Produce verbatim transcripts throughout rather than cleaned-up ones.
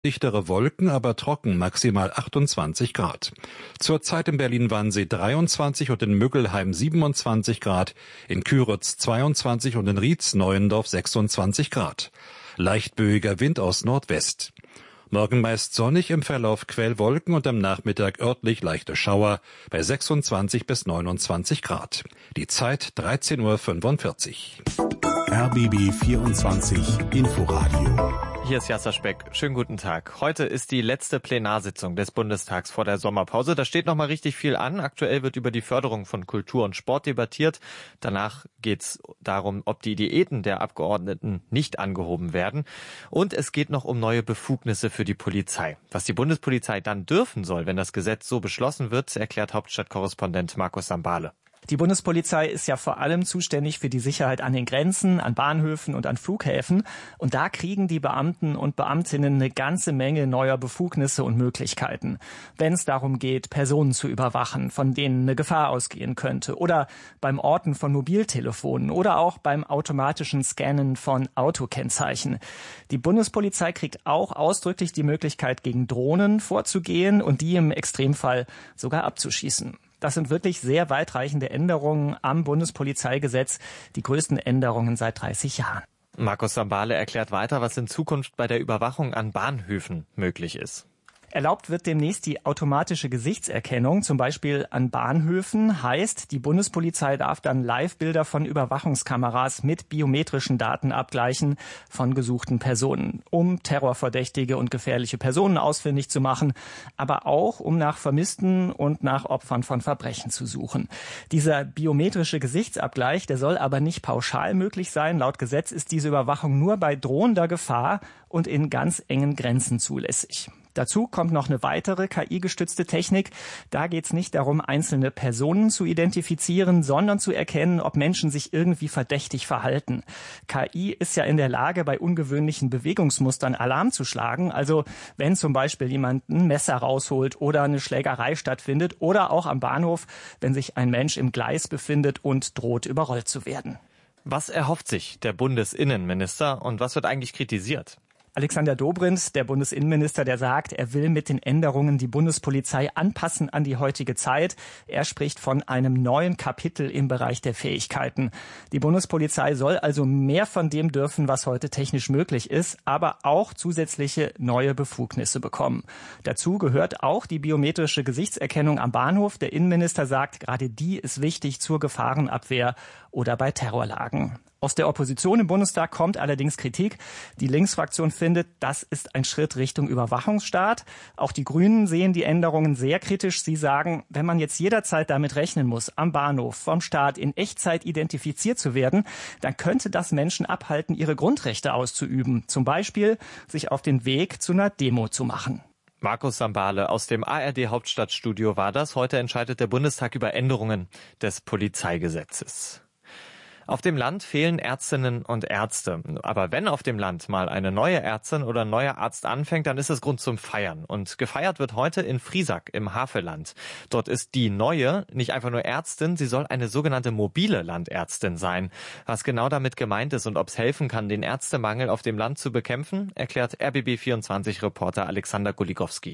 Dichtere Wolken, aber trocken, maximal achtundzwanzig Grad. Zurzeit in Berlin-Wannsee dreiundzwanzig und in Müggelheim siebenundzwanzig Grad, in Küritz zweiundzwanzig und in Rietz-Neuendorf sechsundzwanzig Grad. Leicht böiger Wind aus Nordwest. Morgen meist sonnig, im Verlauf Quellwolken und am Nachmittag örtlich leichte Schauer bei sechsundzwanzig bis neunundzwanzig Grad. Die Zeit dreizehn Uhr fünfundvierzig. R B B vierundzwanzig Inforadio. Hier ist Jasser Speck. Schönen guten Tag. Heute ist die letzte Plenarsitzung des Bundestags vor der Sommerpause. Da steht noch mal richtig viel an. Aktuell wird über die Förderung von Kultur und Sport debattiert. Danach geht es darum, ob die Diäten der Abgeordneten nicht angehoben werden. Und es geht noch um neue Befugnisse für die Polizei. Was die Bundespolizei dann dürfen soll, wenn das Gesetz so beschlossen wird, erklärt Hauptstadtkorrespondent Markus Sambale. Die Bundespolizei ist ja vor allem zuständig für die Sicherheit an den Grenzen, an Bahnhöfen und an Flughäfen. Und da kriegen die Beamten und Beamtinnen eine ganze Menge neuer Befugnisse und Möglichkeiten. Wenn es darum geht, Personen zu überwachen, von denen eine Gefahr ausgehen könnte. Oder beim Orten von Mobiltelefonen. Oder auch beim automatischen Scannen von Autokennzeichen. Die Bundespolizei kriegt auch ausdrücklich die Möglichkeit, gegen Drohnen vorzugehen und die im Extremfall sogar abzuschießen. Das sind wirklich sehr weitreichende Änderungen am Bundespolizeigesetz, die größten Änderungen seit dreißig Jahren. Markus Sambale erklärt weiter, was in Zukunft bei der Überwachung an Bahnhöfen möglich ist. Erlaubt wird demnächst die automatische Gesichtserkennung, zum Beispiel an Bahnhöfen. Heißt, die Bundespolizei darf dann Live-Bilder von Überwachungskameras mit biometrischen Daten abgleichen von gesuchten Personen, um terrorverdächtige und gefährliche Personen ausfindig zu machen, aber auch, um nach Vermissten und nach Opfern von Verbrechen zu suchen. Dieser biometrische Gesichtsabgleich, der soll aber nicht pauschal möglich sein. Laut Gesetz ist diese Überwachung nur bei drohender Gefahr und in ganz engen Grenzen zulässig. Dazu kommt noch eine weitere K I-gestützte Technik. Da geht es nicht darum, einzelne Personen zu identifizieren, sondern zu erkennen, ob Menschen sich irgendwie verdächtig verhalten. K I ist ja in der Lage, bei ungewöhnlichen Bewegungsmustern Alarm zu schlagen. Also wenn zum Beispiel jemand ein Messer rausholt oder eine Schlägerei stattfindet oder auch am Bahnhof, wenn sich ein Mensch im Gleis befindet und droht, überrollt zu werden. Was erhofft sich der Bundesinnenminister und was wird eigentlich kritisiert? Alexander Dobrindt, der Bundesinnenminister, der sagt, er will mit den Änderungen die Bundespolizei anpassen an die heutige Zeit. Er spricht von einem neuen Kapitel im Bereich der Fähigkeiten. Die Bundespolizei soll also mehr von dem dürfen, was heute technisch möglich ist, aber auch zusätzliche neue Befugnisse bekommen. Dazu gehört auch die biometrische Gesichtserkennung am Bahnhof. Der Innenminister sagt, gerade die ist wichtig zur Gefahrenabwehr oder bei Terrorlagen. Aus der Opposition im Bundestag kommt allerdings Kritik. Die Linksfraktion findet, das ist ein Schritt Richtung Überwachungsstaat. Auch die Grünen sehen die Änderungen sehr kritisch. Sie sagen, wenn man jetzt jederzeit damit rechnen muss, am Bahnhof, vom Staat in Echtzeit identifiziert zu werden, dann könnte das Menschen abhalten, ihre Grundrechte auszuüben. Zum Beispiel sich auf den Weg zu einer Demo zu machen. Markus Sambale aus dem A R D Hauptstadtstudio war das. Heute entscheidet der Bundestag über Änderungen des Polizeigesetzes. Auf dem Land fehlen Ärztinnen und Ärzte. Aber wenn auf dem Land mal eine neue Ärztin oder ein neuer Arzt anfängt, dann ist es Grund zum Feiern. Und gefeiert wird heute in Friesack im Havelland. Dort ist die neue nicht einfach nur Ärztin, sie soll eine sogenannte mobile Landärztin sein. Was genau damit gemeint ist und ob es helfen kann, den Ärztemangel auf dem Land zu bekämpfen, erklärt R B B vierundzwanzig-Reporter Alexander Guligowski.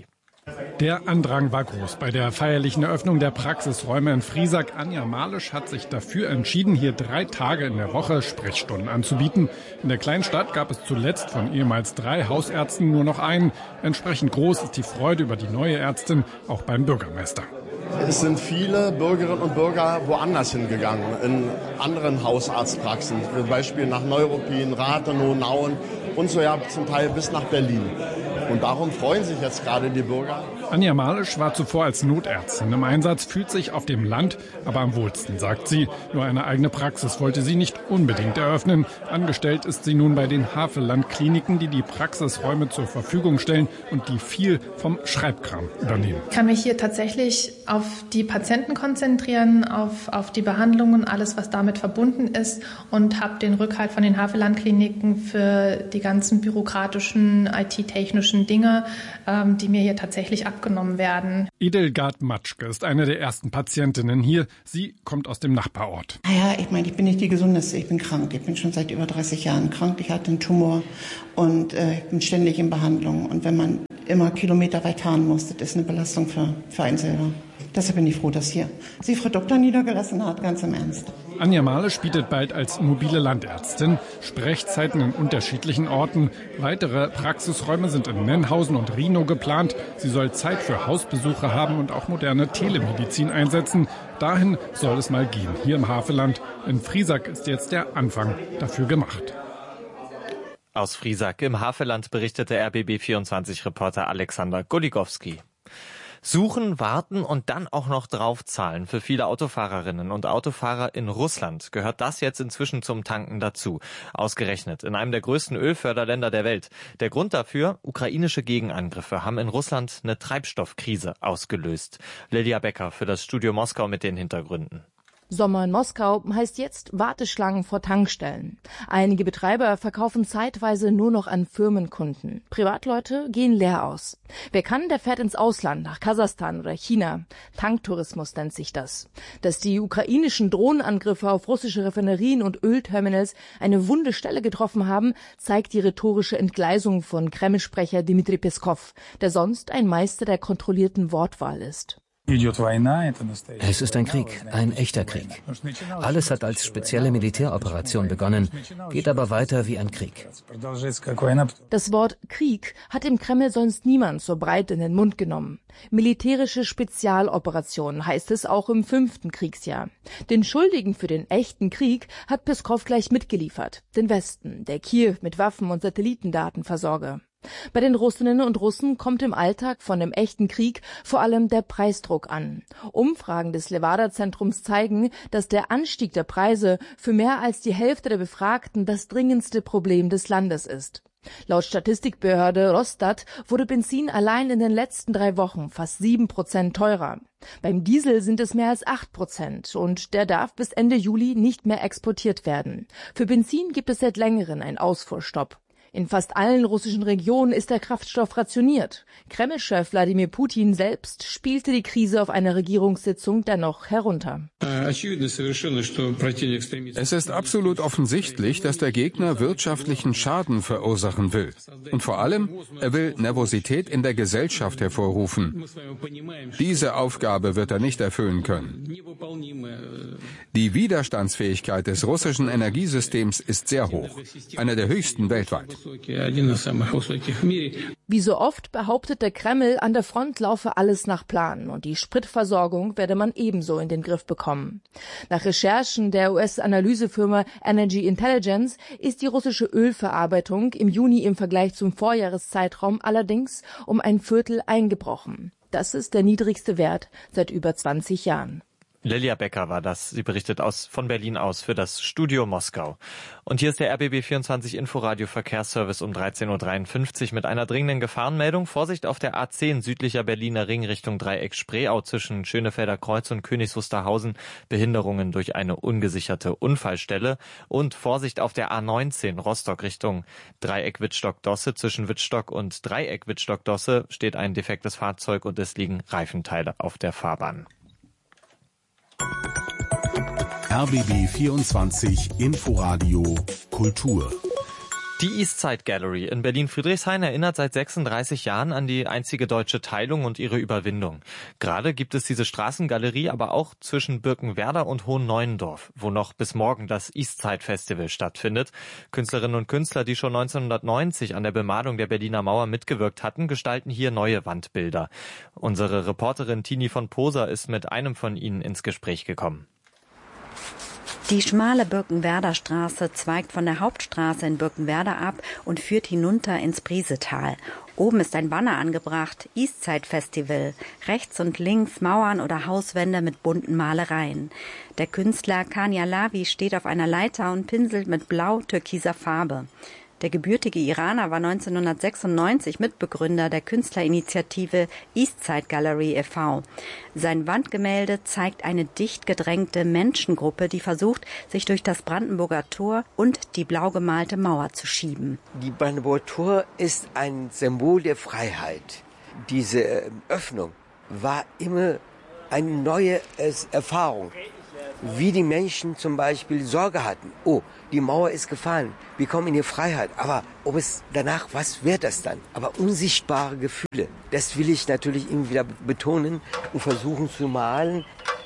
Der Andrang war groß. Bei der feierlichen Eröffnung der Praxisräume in Friesack, Anja Malisch hat sich dafür entschieden, hier drei Tage in der Woche Sprechstunden anzubieten. In der kleinen Stadt gab es zuletzt von ehemals drei Hausärzten nur noch einen. Entsprechend groß ist die Freude über die neue Ärztin auch beim Bürgermeister. Es sind viele Bürgerinnen und Bürger woanders hingegangen, in anderen Hausarztpraxen, zum Beispiel nach Neuruppin, Rathenow, Nauen und so ja zum Teil bis nach Berlin. Und darum freuen sich jetzt gerade die Bürger. Anja Malisch war zuvor als Notärztin im Einsatz, fühlt sich auf dem Land aber am wohlsten, sagt sie. Nur eine eigene Praxis wollte sie nicht unbedingt eröffnen. Angestellt ist sie nun bei den Havelland-Kliniken, die die Praxisräume zur Verfügung stellen und die viel vom Schreibkram übernehmen. Ich kann mich hier tatsächlich auf die Patienten konzentrieren, auf, auf die Behandlungen, alles, was damit verbunden ist und habe den Rückhalt von den Havelland-Kliniken für die ganzen bürokratischen, I T-technischen Dinge, ähm, die mir hier tatsächlich abgeben. abgenommen werden. Edelgard Matschke ist eine der ersten Patientinnen hier. Sie kommt aus dem Nachbarort. Ja, ich meine, ich bin nicht die Gesundeste, ich bin krank. Ich bin schon seit über dreißig Jahren krank. Ich hatte einen Tumor und äh, ich bin ständig in Behandlung. Und wenn man immer kilometerweit fahren muss, das ist eine Belastung für, für einen selber. Deshalb bin ich froh, dass hier sie Frau Doktor niedergelassen hat, ganz im Ernst. Anja Malisch bietet bald als mobile Landärztin Sprechzeiten in unterschiedlichen Orten. Weitere Praxisräume sind in Nennhausen und Rhinow geplant. Sie soll Zeit für Hausbesuche haben und auch moderne Telemedizin einsetzen. Dahin soll es mal gehen, hier im Havelland. In Friesack ist jetzt der Anfang dafür gemacht. Aus Friesack im Havelland berichtete R B B vierundzwanzig-Reporter Alexander Goligowski. Suchen, warten und dann auch noch draufzahlen. Für viele Autofahrerinnen und Autofahrer in Russland gehört das jetzt inzwischen zum Tanken dazu. Ausgerechnet in einem der größten Ölförderländer der Welt. Der Grund dafür: ukrainische Gegenangriffe haben in Russland eine Treibstoffkrise ausgelöst. Lilia Becker für das Studio Moskau mit den Hintergründen. Sommer in Moskau heißt jetzt Warteschlangen vor Tankstellen. Einige Betreiber verkaufen zeitweise nur noch an Firmenkunden. Privatleute gehen leer aus. Wer kann, der fährt ins Ausland, nach Kasachstan oder China. Tanktourismus nennt sich das. Dass die ukrainischen Drohnenangriffe auf russische Raffinerien und Ölterminals eine wunde Stelle getroffen haben, zeigt die rhetorische Entgleisung von Kreml-Sprecher Dmitri Peskov, der sonst ein Meister der kontrollierten Wortwahl ist. Es ist ein Krieg, ein echter Krieg. Alles hat als spezielle Militäroperation begonnen, geht aber weiter wie ein Krieg. Das Wort Krieg hat im Kreml sonst niemand so breit in den Mund genommen. Militärische Spezialoperation heißt es auch im fünften Kriegsjahr. Den Schuldigen für den echten Krieg hat Peskov gleich mitgeliefert: den Westen, der Kiew mit Waffen und Satellitendaten versorge. Bei den Russinnen und Russen kommt im Alltag von dem echten Krieg vor allem der Preisdruck an. Umfragen des Levada-Zentrums zeigen, dass der Anstieg der Preise für mehr als die Hälfte der Befragten das dringendste Problem des Landes ist. Laut Statistikbehörde Rosstat wurde Benzin allein in den letzten drei Wochen fast sieben Prozent teurer. Beim Diesel sind es mehr als acht Prozent und der darf bis Ende Juli nicht mehr exportiert werden. Für Benzin gibt es seit längerem einen Ausfuhrstopp. In fast allen russischen Regionen ist der Kraftstoff rationiert. Kreml-Chef Wladimir Putin selbst spielte die Krise auf einer Regierungssitzung dennoch herunter. Es ist absolut offensichtlich, dass der Gegner wirtschaftlichen Schaden verursachen will. Und vor allem, er will Nervosität in der Gesellschaft hervorrufen. Diese Aufgabe wird er nicht erfüllen können. Die Widerstandsfähigkeit des russischen Energiesystems ist sehr hoch, eine der höchsten weltweit. Wie so oft behauptet der Kreml, an der Front laufe alles nach Plan und die Spritversorgung werde man ebenso in den Griff bekommen. Nach Recherchen der U S-Analysefirma Energy Intelligence ist die russische Ölverarbeitung im Juni im Vergleich zum Vorjahreszeitraum allerdings um ein Viertel eingebrochen. Das ist der niedrigste Wert seit über zwanzig Jahren. Lilia Becker war das. Sie berichtet aus, von Berlin aus für das Studio Moskau. Und hier ist der R B B vierundzwanzig Inforadio Verkehrsservice um dreizehn Uhr dreiundfünfzig mit einer dringenden Gefahrenmeldung. Vorsicht auf der A zehn südlicher Berliner Ring Richtung Dreieck Spreeau zwischen Schönefelder Kreuz und Königs Wusterhausen. Behinderungen durch eine ungesicherte Unfallstelle. Und Vorsicht auf der A neunzehn Rostock Richtung Dreieck Wittstock-Dosse. Zwischen Wittstock und Dreieck Wittstock-Dosse steht ein defektes Fahrzeug und es liegen Reifenteile auf der Fahrbahn. R B B vierundzwanzig Inforadio Kultur. Die Eastside Gallery in Berlin-Friedrichshain erinnert seit sechsunddreißig Jahren an die einzige deutsche Teilung und ihre Überwindung. Gerade gibt es diese Straßengalerie aber auch zwischen Birkenwerder und Hohen-Neuendorf, wo noch bis morgen das Eastside Festival stattfindet. Künstlerinnen und Künstler, die schon neunzehnhundertneunzig an der Bemalung der Berliner Mauer mitgewirkt hatten, gestalten hier neue Wandbilder. Unsere Reporterin Tini von Poser ist mit einem von ihnen ins Gespräch gekommen. Die schmale Birkenwerder Straße zweigt von der Hauptstraße in Birkenwerder ab und führt hinunter ins Briesetal. Oben ist ein Banner angebracht, Eastside Festival. Rechts und links Mauern oder Hauswände mit bunten Malereien. Der Künstler Kania Lavi steht auf einer Leiter und pinselt mit blau-türkiser Farbe. Der gebürtige Iraner war neunzehnhundertsechsundneunzig Mitbegründer der Künstlerinitiative Eastside Gallery e V Sein Wandgemälde zeigt eine dicht gedrängte Menschengruppe, die versucht, sich durch das Brandenburger Tor und die blau gemalte Mauer zu schieben. Die Brandenburger Tor ist ein Symbol der Freiheit. diese Öffnung war immer eine neue Erfahrung. Wie die Menschen zum Beispiel Sorge hatten. Oh, die Mauer ist gefallen, wir kommen in die Freiheit. Aber ob es danach, was wird das dann? Aber unsichtbare Gefühle, das will ich natürlich immer wieder betonen und versuchen zu malen.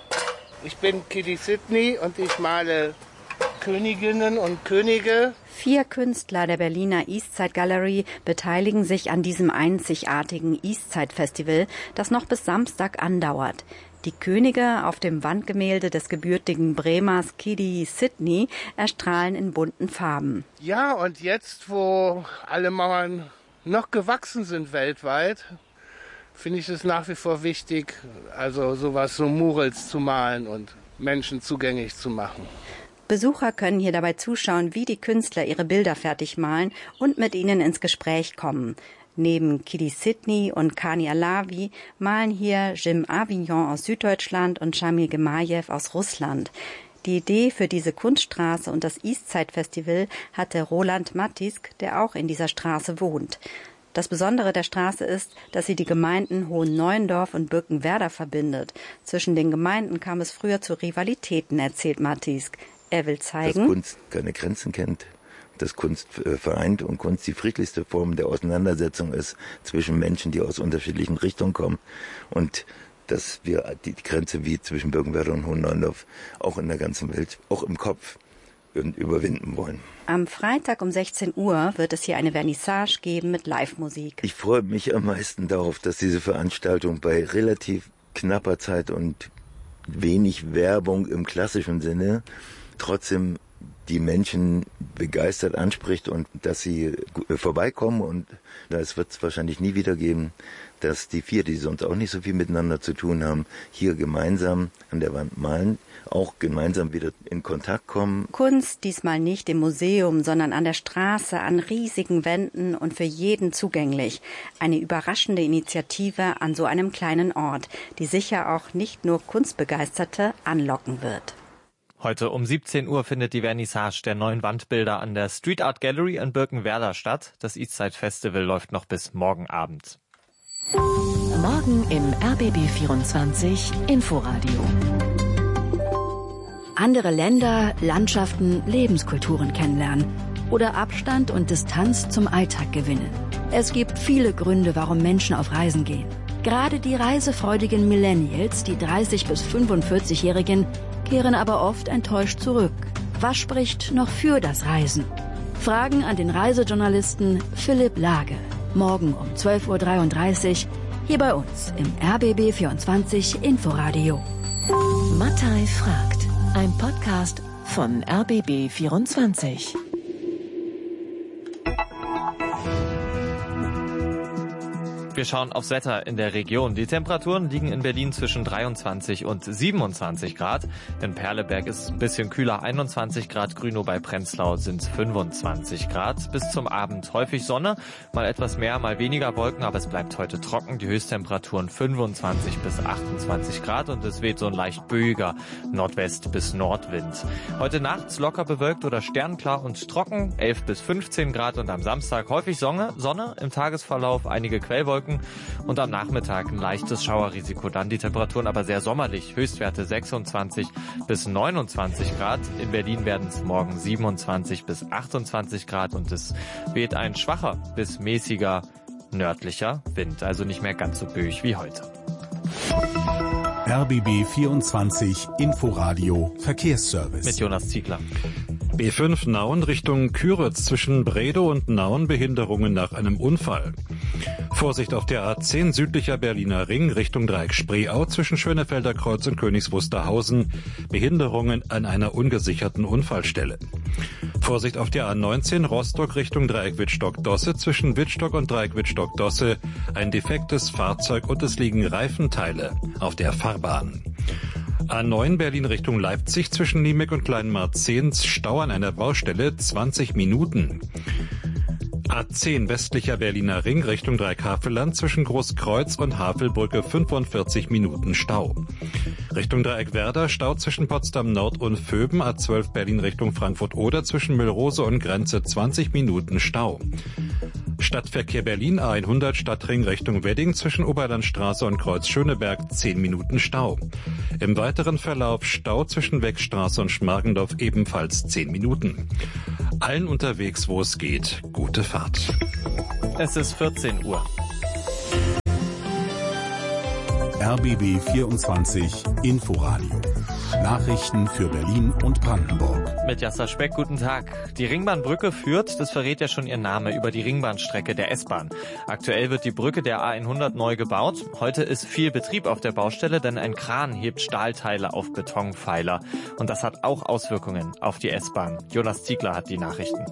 Ich bin Kitty Sidney und ich male Königinnen und Könige. Vier Künstler der Berliner Eastside Gallery beteiligen sich an diesem einzigartigen Eastside Festival, das noch bis Samstag andauert. Die Könige auf dem Wandgemälde des gebürtigen Bremers Kitty Sidney erstrahlen in bunten Farben. Ja, und jetzt, wo alle Mauern noch gewachsen sind weltweit, finde ich es nach wie vor wichtig, also sowas, so Murals zu malen und Menschen zugänglich zu machen. Besucher können hier dabei zuschauen, wie die Künstler ihre Bilder fertig malen und mit ihnen ins Gespräch kommen. Neben Kitty Sidney und Kani Alavi malen hier Jim Avignon aus Süddeutschland und Shamil Gemajew aus Russland. Die Idee für diese Kunststraße und das Eastside Festival hatte Roland Mattisk, der auch in dieser Straße wohnt. Das Besondere der Straße ist, dass sie die Gemeinden Hohen-Neuendorf und Birkenwerder verbindet. Zwischen den Gemeinden kam es früher zu Rivalitäten, erzählt Mattisk. Er will zeigen, dass Kunst keine Grenzen kennt, dass Kunst vereint und Kunst die friedlichste Form der Auseinandersetzung ist zwischen Menschen, die aus unterschiedlichen Richtungen kommen, und dass wir die Grenze wie zwischen Birkenwerder und Hohen-Neuendorf auch in der ganzen Welt, auch im Kopf, überwinden wollen. Am Freitag um sechzehn Uhr wird es hier eine Vernissage geben mit Live-Musik. Ich freue mich am meisten darauf, dass diese Veranstaltung bei relativ knapper Zeit und wenig Werbung im klassischen Sinne trotzdem die Menschen begeistert anspricht und dass sie vorbeikommen, und das wird es wahrscheinlich nie wieder geben, dass die vier, die sonst auch nicht so viel miteinander zu tun haben, hier gemeinsam an der Wand malen, auch gemeinsam wieder in Kontakt kommen. Kunst diesmal nicht im Museum, sondern an der Straße, an riesigen Wänden und für jeden zugänglich. Eine überraschende Initiative an so einem kleinen Ort, die sicher auch nicht nur Kunstbegeisterte anlocken wird. Heute um siebzehn Uhr findet die Vernissage der neuen Wandbilder an der Street Art Gallery in Birkenwerder statt. Das Eastside Festival läuft noch bis morgen Abend. Morgen im R B B vierundzwanzig Inforadio. Andere Länder, Landschaften, Lebenskulturen kennenlernen oder Abstand und Distanz zum Alltag gewinnen. Es gibt viele Gründe, warum Menschen auf Reisen gehen. Gerade die reisefreudigen Millennials, die dreißig- bis fünfundvierzigjährigen, kehren aber oft enttäuscht zurück. Was spricht noch für das Reisen? Fragen an den Reisejournalisten Philipp Lage. Morgen um zwölf Uhr dreiunddreißig hier bei uns im R B B vierundzwanzig Inforadio. Mattei fragt. Ein Podcast von R B B vierundzwanzig. Wir schauen aufs Wetter in der Region. Die Temperaturen liegen in Berlin zwischen dreiundzwanzig und siebenundzwanzig Grad. In Perleberg ist es ein bisschen kühler, einundzwanzig Grad. Grünow bei Prenzlau sind fünfundzwanzig Grad. Bis zum Abend häufig Sonne, mal etwas mehr, mal weniger Wolken, aber es bleibt heute trocken. Die Höchsttemperaturen fünfundzwanzig bis achtundzwanzig Grad und es weht so ein leicht böiger Nordwest- bis Nordwind. Heute nachts locker bewölkt oder sternklar und trocken, elf bis fünfzehn Grad, und am Samstag häufig Sonne, Sonne im Tagesverlauf, einige Quellwolken. Und am Nachmittag ein leichtes Schauerrisiko. Dann die Temperaturen aber sehr sommerlich. Höchstwerte sechsundzwanzig bis neunundzwanzig Grad. In Berlin werden es morgen siebenundzwanzig bis achtundzwanzig Grad und es weht ein schwacher bis mäßiger nördlicher Wind. Also nicht mehr ganz so böig wie heute. R B B vierundzwanzig Inforadio Verkehrsservice. Mit Jonas Ziegler. B fünf Nauen Richtung Küritz zwischen Bredow und Nauen, Behinderungen nach einem Unfall. Vorsicht auf der A zehn südlicher Berliner Ring Richtung Dreieck Spreeau zwischen Schönefelder Kreuz und Königs Wusterhausen, Behinderungen an einer ungesicherten Unfallstelle. Vorsicht auf der A neunzehn Rostock Richtung Dreieck Wittstock-Dosse zwischen Wittstock und Dreieck Wittstock-Dosse, ein defektes Fahrzeug und es liegen Reifenteile auf der Fahrbahn. A neun Berlin Richtung Leipzig zwischen Niemek und Kleinmarzens, Stau an einer Baustelle, zwanzig Minuten. A zehn westlicher Berliner Ring Richtung Dreieck-Havelland zwischen Großkreuz und Havelbrücke, fünfundvierzig Minuten Stau. Richtung Dreieck Werder Stau zwischen Potsdam Nord und Vöben, A zwölf Berlin Richtung Frankfurt-Oder zwischen Müllrose und Grenze, zwanzig Minuten Stau. Stadtverkehr Berlin A hundert Stadtring Richtung Wedding zwischen Oberlandstraße und Kreuz Schöneberg zehn Minuten Stau. Im weiteren Verlauf Stau zwischen Wegstraße und Schmargendorf ebenfalls zehn Minuten. Allen unterwegs, wo es geht, gute Fahrt. Es ist vierzehn Uhr. R B B vierundzwanzig Inforadio. Nachrichten für Berlin und Brandenburg. Mit Jasser Speck, guten Tag. Die Ringbahnbrücke führt, das verrät ja schon ihr Name, über die Ringbahnstrecke der S-Bahn. Aktuell wird die Brücke der A hundert neu gebaut. Heute ist viel Betrieb auf der Baustelle, denn ein Kran hebt Stahlteile auf Betonpfeiler. Und das hat auch Auswirkungen auf die S-Bahn. Jonas Ziegler hat die Nachrichten.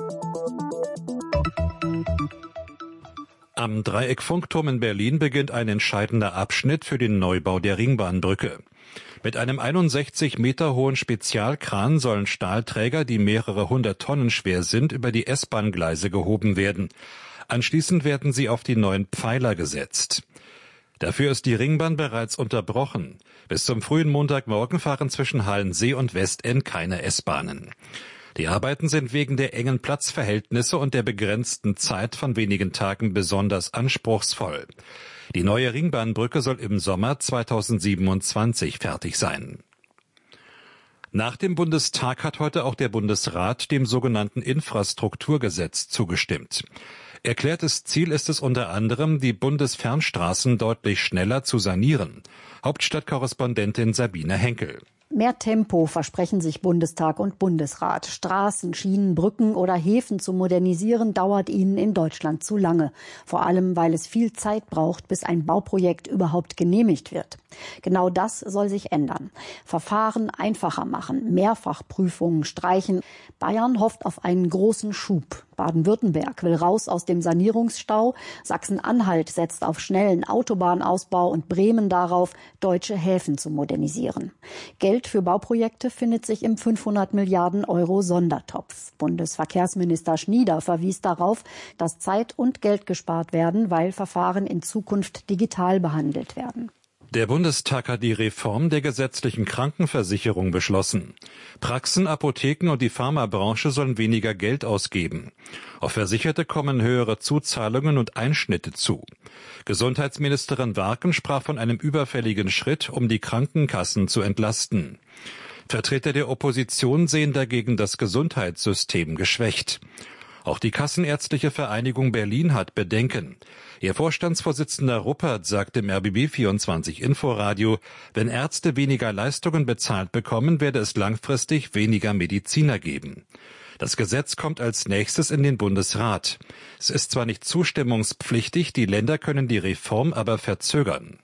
Am Dreieck-Funkturm in Berlin beginnt ein entscheidender Abschnitt für den Neubau der Ringbahnbrücke. Mit einem einundsechzig Meter hohen Spezialkran sollen Stahlträger, die mehrere hundert Tonnen schwer sind, über die S-Bahn-Gleise gehoben werden. Anschließend werden sie auf die neuen Pfeiler gesetzt. Dafür ist die Ringbahn bereits unterbrochen. Bis zum frühen Montagmorgen fahren zwischen Halensee und Westend keine S-Bahnen. Die Arbeiten sind wegen der engen Platzverhältnisse und der begrenzten Zeit von wenigen Tagen besonders anspruchsvoll. Die neue Ringbahnbrücke soll im Sommer zweitausendsiebenundzwanzig fertig sein. Nach dem Bundestag hat heute auch der Bundesrat dem sogenannten Infrastrukturgesetz zugestimmt. Erklärtes Ziel ist es unter anderem, die Bundesfernstraßen deutlich schneller zu sanieren. Hauptstadtkorrespondentin Sabine Henkel. Mehr Tempo versprechen sich Bundestag und Bundesrat. Straßen, Schienen, Brücken oder Häfen zu modernisieren, dauert ihnen in Deutschland zu lange. Vor allem, weil es viel Zeit braucht, bis ein Bauprojekt überhaupt genehmigt wird. Genau das soll sich ändern. Verfahren einfacher machen, Mehrfachprüfungen streichen. Bayern hofft auf einen großen Schub. Baden-Württemberg will raus aus dem Sanierungsstau. Sachsen-Anhalt setzt auf schnellen Autobahnausbau und Bremen darauf, deutsche Häfen zu modernisieren. Geld für Bauprojekte findet sich im fünfhundert Milliarden Euro Sondertopf. Bundesverkehrsminister Schnieder verwies darauf, dass Zeit und Geld gespart werden, weil Verfahren in Zukunft digital behandelt werden. Der Bundestag hat die Reform der gesetzlichen Krankenversicherung beschlossen. Praxen, Apotheken und die Pharmabranche sollen weniger Geld ausgeben. Auf Versicherte kommen höhere Zuzahlungen und Einschnitte zu. Gesundheitsministerin Warken sprach von einem überfälligen Schritt, um die Krankenkassen zu entlasten. Vertreter der Opposition sehen dagegen das Gesundheitssystem geschwächt. Auch die Kassenärztliche Vereinigung Berlin hat Bedenken. Ihr Vorstandsvorsitzender Ruppert sagt im R B B vierundzwanzig Inforadio, wenn Ärzte weniger Leistungen bezahlt bekommen, werde es langfristig weniger Mediziner geben. Das Gesetz kommt als nächstes in den Bundesrat. Es ist zwar nicht zustimmungspflichtig, die Länder können die Reform aber verzögern.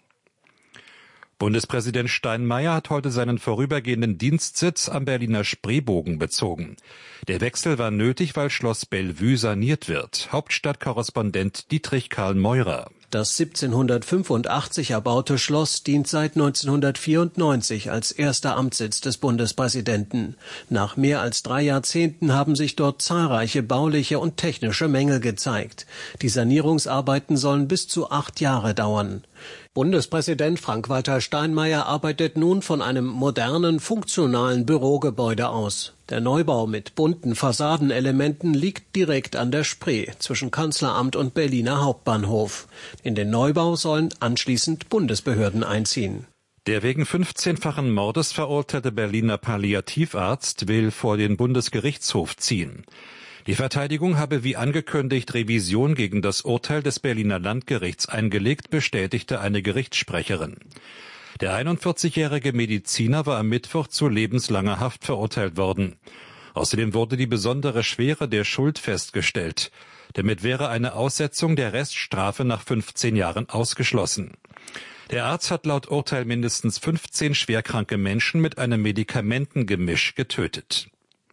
Bundespräsident Steinmeier hat heute seinen vorübergehenden Dienstsitz am Berliner Spreebogen bezogen. Der Wechsel war nötig, weil Schloss Bellevue saniert wird. Hauptstadtkorrespondent Dietrich Karl Meurer. Das siebzehnhundertfünfundachtzig erbaute Schloss dient seit neunzehnhundertvierundneunzig als erster Amtssitz des Bundespräsidenten. Nach mehr als drei Jahrzehnten haben sich dort zahlreiche bauliche und technische Mängel gezeigt. Die Sanierungsarbeiten sollen bis zu acht Jahre dauern. Bundespräsident Frank-Walter Steinmeier arbeitet nun von einem modernen, funktionalen Bürogebäude aus. Der Neubau mit bunten Fassadenelementen liegt direkt an der Spree zwischen Kanzleramt und Berliner Hauptbahnhof. In den Neubau sollen anschließend Bundesbehörden einziehen. Der wegen fünfzehnfachen Mordes verurteilte Berliner Palliativarzt will vor den Bundesgerichtshof ziehen. Die Verteidigung habe wie angekündigt Revision gegen das Urteil des Berliner Landgerichts eingelegt, bestätigte eine Gerichtssprecherin. Der einundvierzigjährige Mediziner war am Mittwoch zu lebenslanger Haft verurteilt worden. Außerdem wurde die besondere Schwere der Schuld festgestellt. Damit wäre eine Aussetzung der Reststrafe nach fünfzehn Jahren ausgeschlossen. Der Arzt hat laut Urteil mindestens fünfzehn schwerkranke Menschen mit einem Medikamentengemisch getötet.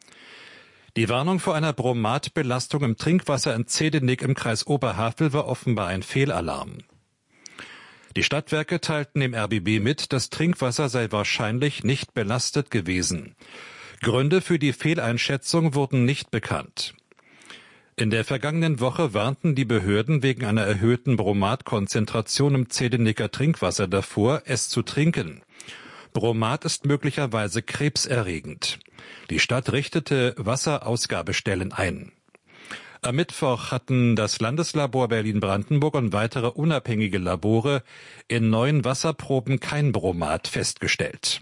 Die Warnung vor einer Bromatbelastung im Trinkwasser in Zehdenick im Kreis Oberhavel war offenbar ein Fehlalarm. Die Stadtwerke teilten dem R B B mit, das Trinkwasser sei wahrscheinlich nicht belastet gewesen. Gründe für die Fehleinschätzung wurden nicht bekannt. In der vergangenen Woche warnten die Behörden wegen einer erhöhten Bromatkonzentration im Zehdenicker Trinkwasser davor, es zu trinken. Bromat ist möglicherweise krebserregend. Die Stadt richtete Wasserausgabestellen ein. Am Mittwoch hatten das Landeslabor Berlin-Brandenburg und weitere unabhängige Labore in neuen Wasserproben kein Bromat festgestellt.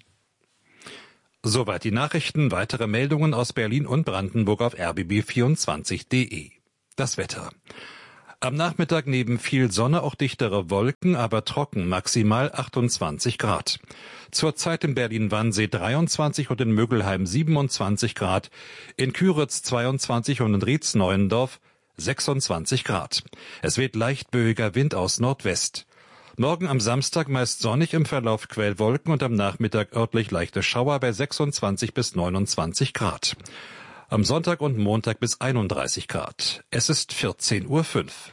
Soweit die Nachrichten. Weitere Meldungen aus Berlin und Brandenburg auf r b b vierundzwanzig punkt d e. Das Wetter. Am Nachmittag neben viel Sonne auch dichtere Wolken, aber trocken, maximal achtundzwanzig Grad. Zurzeit in Berlin-Wannsee dreiundzwanzig und in Mögelheim siebenundzwanzig Grad, in Küritz zweiundzwanzig und in Rietz-Neuendorf sechsundzwanzig Grad. Es weht leicht böiger Wind aus Nordwest. Morgen am Samstag meist sonnig, im Verlauf Quellwolken und am Nachmittag örtlich leichte Schauer bei sechsundzwanzig bis neunundzwanzig Grad. Am Sonntag und Montag bis einunddreißig Grad. Es ist vierzehn Uhr fünf.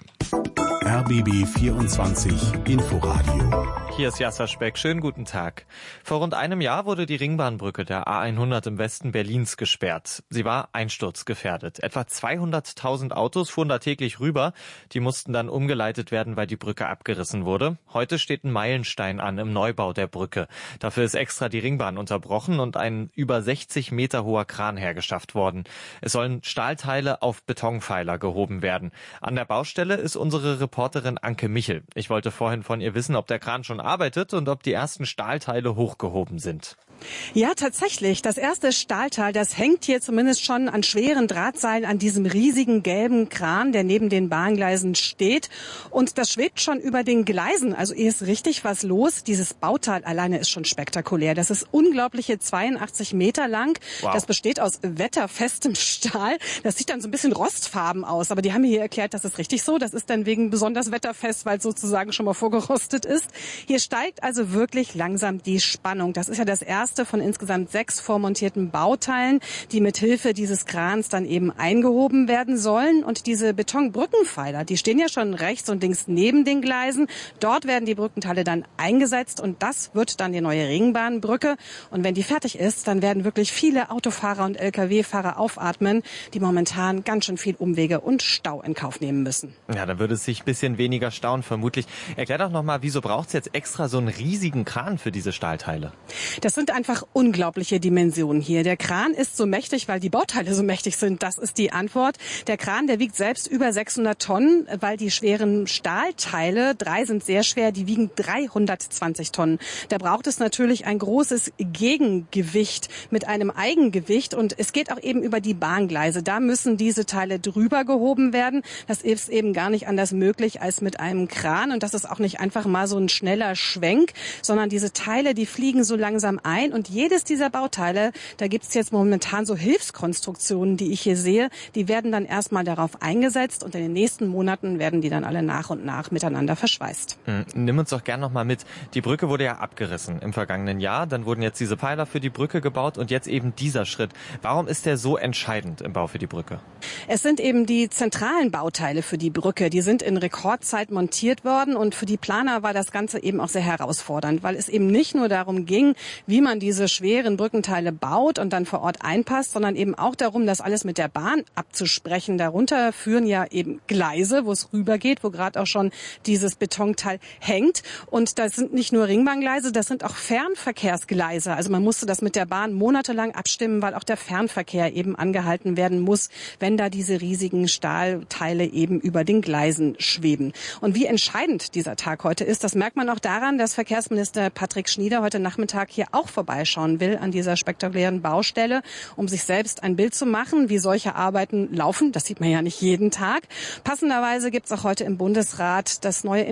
R B B vierundzwanzig Inforadio. Hier ist Jasser Speck. Schönen guten Tag. Vor rund einem Jahr wurde die Ringbahnbrücke der A hundert im Westen Berlins gesperrt. Sie war einsturzgefährdet. Etwa zweihunderttausend Autos fuhren da täglich rüber. Die mussten dann umgeleitet werden, weil die Brücke abgerissen wurde. Heute steht ein Meilenstein an im Neubau der Brücke. Dafür ist extra die Ringbahn unterbrochen und ein über sechzig Meter hoher Kran hergeschafft worden. Es sollen Stahlteile auf Betonpfeiler gehoben werden. An der Baustelle ist unsere Reporterin Anke Michel. Ich wollte vorhin von ihr wissen, ob der Kran schon arbeitet und ob die ersten Stahlteile hochgehoben sind. Ja, tatsächlich. Das erste Stahlteil, das hängt hier zumindest schon an schweren Drahtseilen an diesem riesigen gelben Kran, der neben den Bahngleisen steht. Und das schwebt schon über den Gleisen. Also hier ist richtig was los. Dieses Bauteil alleine ist schon spektakulär. Das ist unglaubliche zweiundachtzig Meter lang. Wow. Das besteht aus wetterfestem Stahl. Das sieht dann so ein bisschen rostfarben aus. Aber die haben mir hier erklärt, das ist richtig so. Das ist dann wegen besonders wetterfest, weil es sozusagen schon mal vorgerostet ist. Hier steigt also wirklich langsam die Spannung. Das ist ja das erste von insgesamt sechs vormontierten Bauteilen, die mit Hilfe dieses Krans dann eben eingehoben werden sollen. Und diese Betonbrückenpfeiler, die stehen ja schon rechts und links neben den Gleisen. Dort werden die Brückenteile dann eingesetzt und das wird dann die neue Ringbahnbrücke. Und wenn die fertig ist, dann werden wirklich viele Autofahrer und L K W-Fahrer aufatmen, die momentan ganz schön viel Umwege und Stau in Kauf nehmen müssen. Ja, dann würde es sich ein bisschen weniger stauen vermutlich. Erklär doch nochmal, wieso braucht es jetzt extra so einen riesigen Kran für diese Stahlteile? Das sind einfach unglaubliche Dimensionen hier. Der Kran ist so mächtig, weil die Bauteile so mächtig sind. Das ist die Antwort. Der Kran, der wiegt selbst über sechshundert Tonnen, weil die schweren Stahlteile, drei sind sehr schwer, die wiegen dreihundertzwanzig Tonnen. Da braucht es natürlich ein großes Gegengewicht mit einem Eigengewicht und es geht auch eben über die Bahngleise. Da müssen diese Teile drüber gehoben werden. Das ist eben gar nicht anders möglich als mit einem Kran und das ist auch nicht einfach mal so ein schneller Schwenk, sondern diese Teile, die fliegen so langsam ein und jedes dieser Bauteile, da gibt es jetzt momentan so Hilfskonstruktionen, die ich hier sehe, die werden dann erstmal darauf eingesetzt und in den nächsten Monaten werden die dann alle nach und nach miteinander verschweißt. Hm, nimm uns doch gern noch mal mit. Die Brücke wurde ja abgerissen im vergangenen Jahr, dann wurden jetzt diese Pfeiler für die Brücke gebaut und jetzt eben dieser Schritt. Warum ist der so entscheidend im Bau für die Brücke? Es sind eben die zentralen Bauteile für die Brücke, die sind in Rekordzeit montiert worden und für die Planer war das Ganze eben auch sehr herausfordernd, weil es eben nicht nur darum ging, wie man diese schweren Brückenteile baut und dann vor Ort einpasst, sondern eben auch darum, das alles mit der Bahn abzusprechen. Darunter führen ja eben Gleise, wo es rübergeht, wo gerade auch schon dieses Betonteil hängt. Und das sind nicht nur Ringbahngleise, das sind auch Fernverkehrsgleise. Also man musste das mit der Bahn monatelang abstimmen, weil auch der Fernverkehr eben angehalten werden muss, wenn da diese riesigen Stahlteile eben über den Gleisen schweben. Und wie entscheidend dieser Tag heute ist, das merkt man auch daran, dass Verkehrsminister Patrick Schnieder heute Nachmittag hier auch vorbeischauen will an dieser spektakulären Baustelle, um sich selbst ein Bild zu machen, wie solche Arbeiten laufen. Das sieht man ja nicht jeden Tag. Passenderweise gibt es auch heute im Bundesrat das neue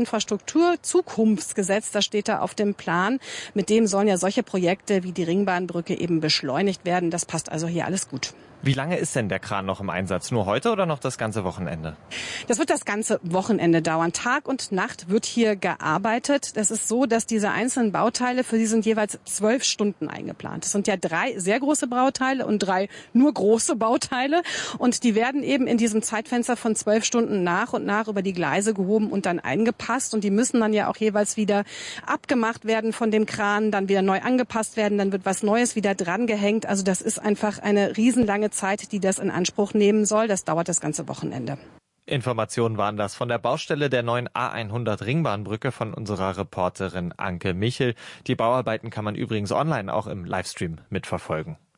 Infrastruktur-Zukunftsgesetz. Das steht da auf dem Plan. Mit dem sollen ja solche Projekte wie die Ringbahnbrücke eben beschleunigt werden. Das passt also hier alles gut. Wie lange ist denn der Kran noch im Einsatz? Nur heute oder noch das ganze Wochenende? Das wird das ganze Wochenende dauern. Tag und Nacht wird hier gearbeitet. Das ist so, dass diese einzelnen Bauteile, für die sind jeweils zwölf Stunden eingeplant. Es sind ja drei sehr große Bauteile und drei nur große Bauteile. Und die werden eben in diesem Zeitfenster von zwölf Stunden nach und nach über die Gleise gehoben und dann eingepasst. Und die müssen dann ja auch jeweils wieder abgemacht werden von dem Kran, dann wieder neu angepasst werden. Dann wird was Neues wieder dran gehängt. Also das ist einfach eine riesenlange Zeit, die das in Anspruch nehmen soll. Das dauert das ganze Wochenende. Informationen waren das von der Baustelle der neuen A hundert Ringbahnbrücke von unserer Reporterin Anke Michel. Die Bauarbeiten kann man übrigens online auch im Livestream mitverfolgen.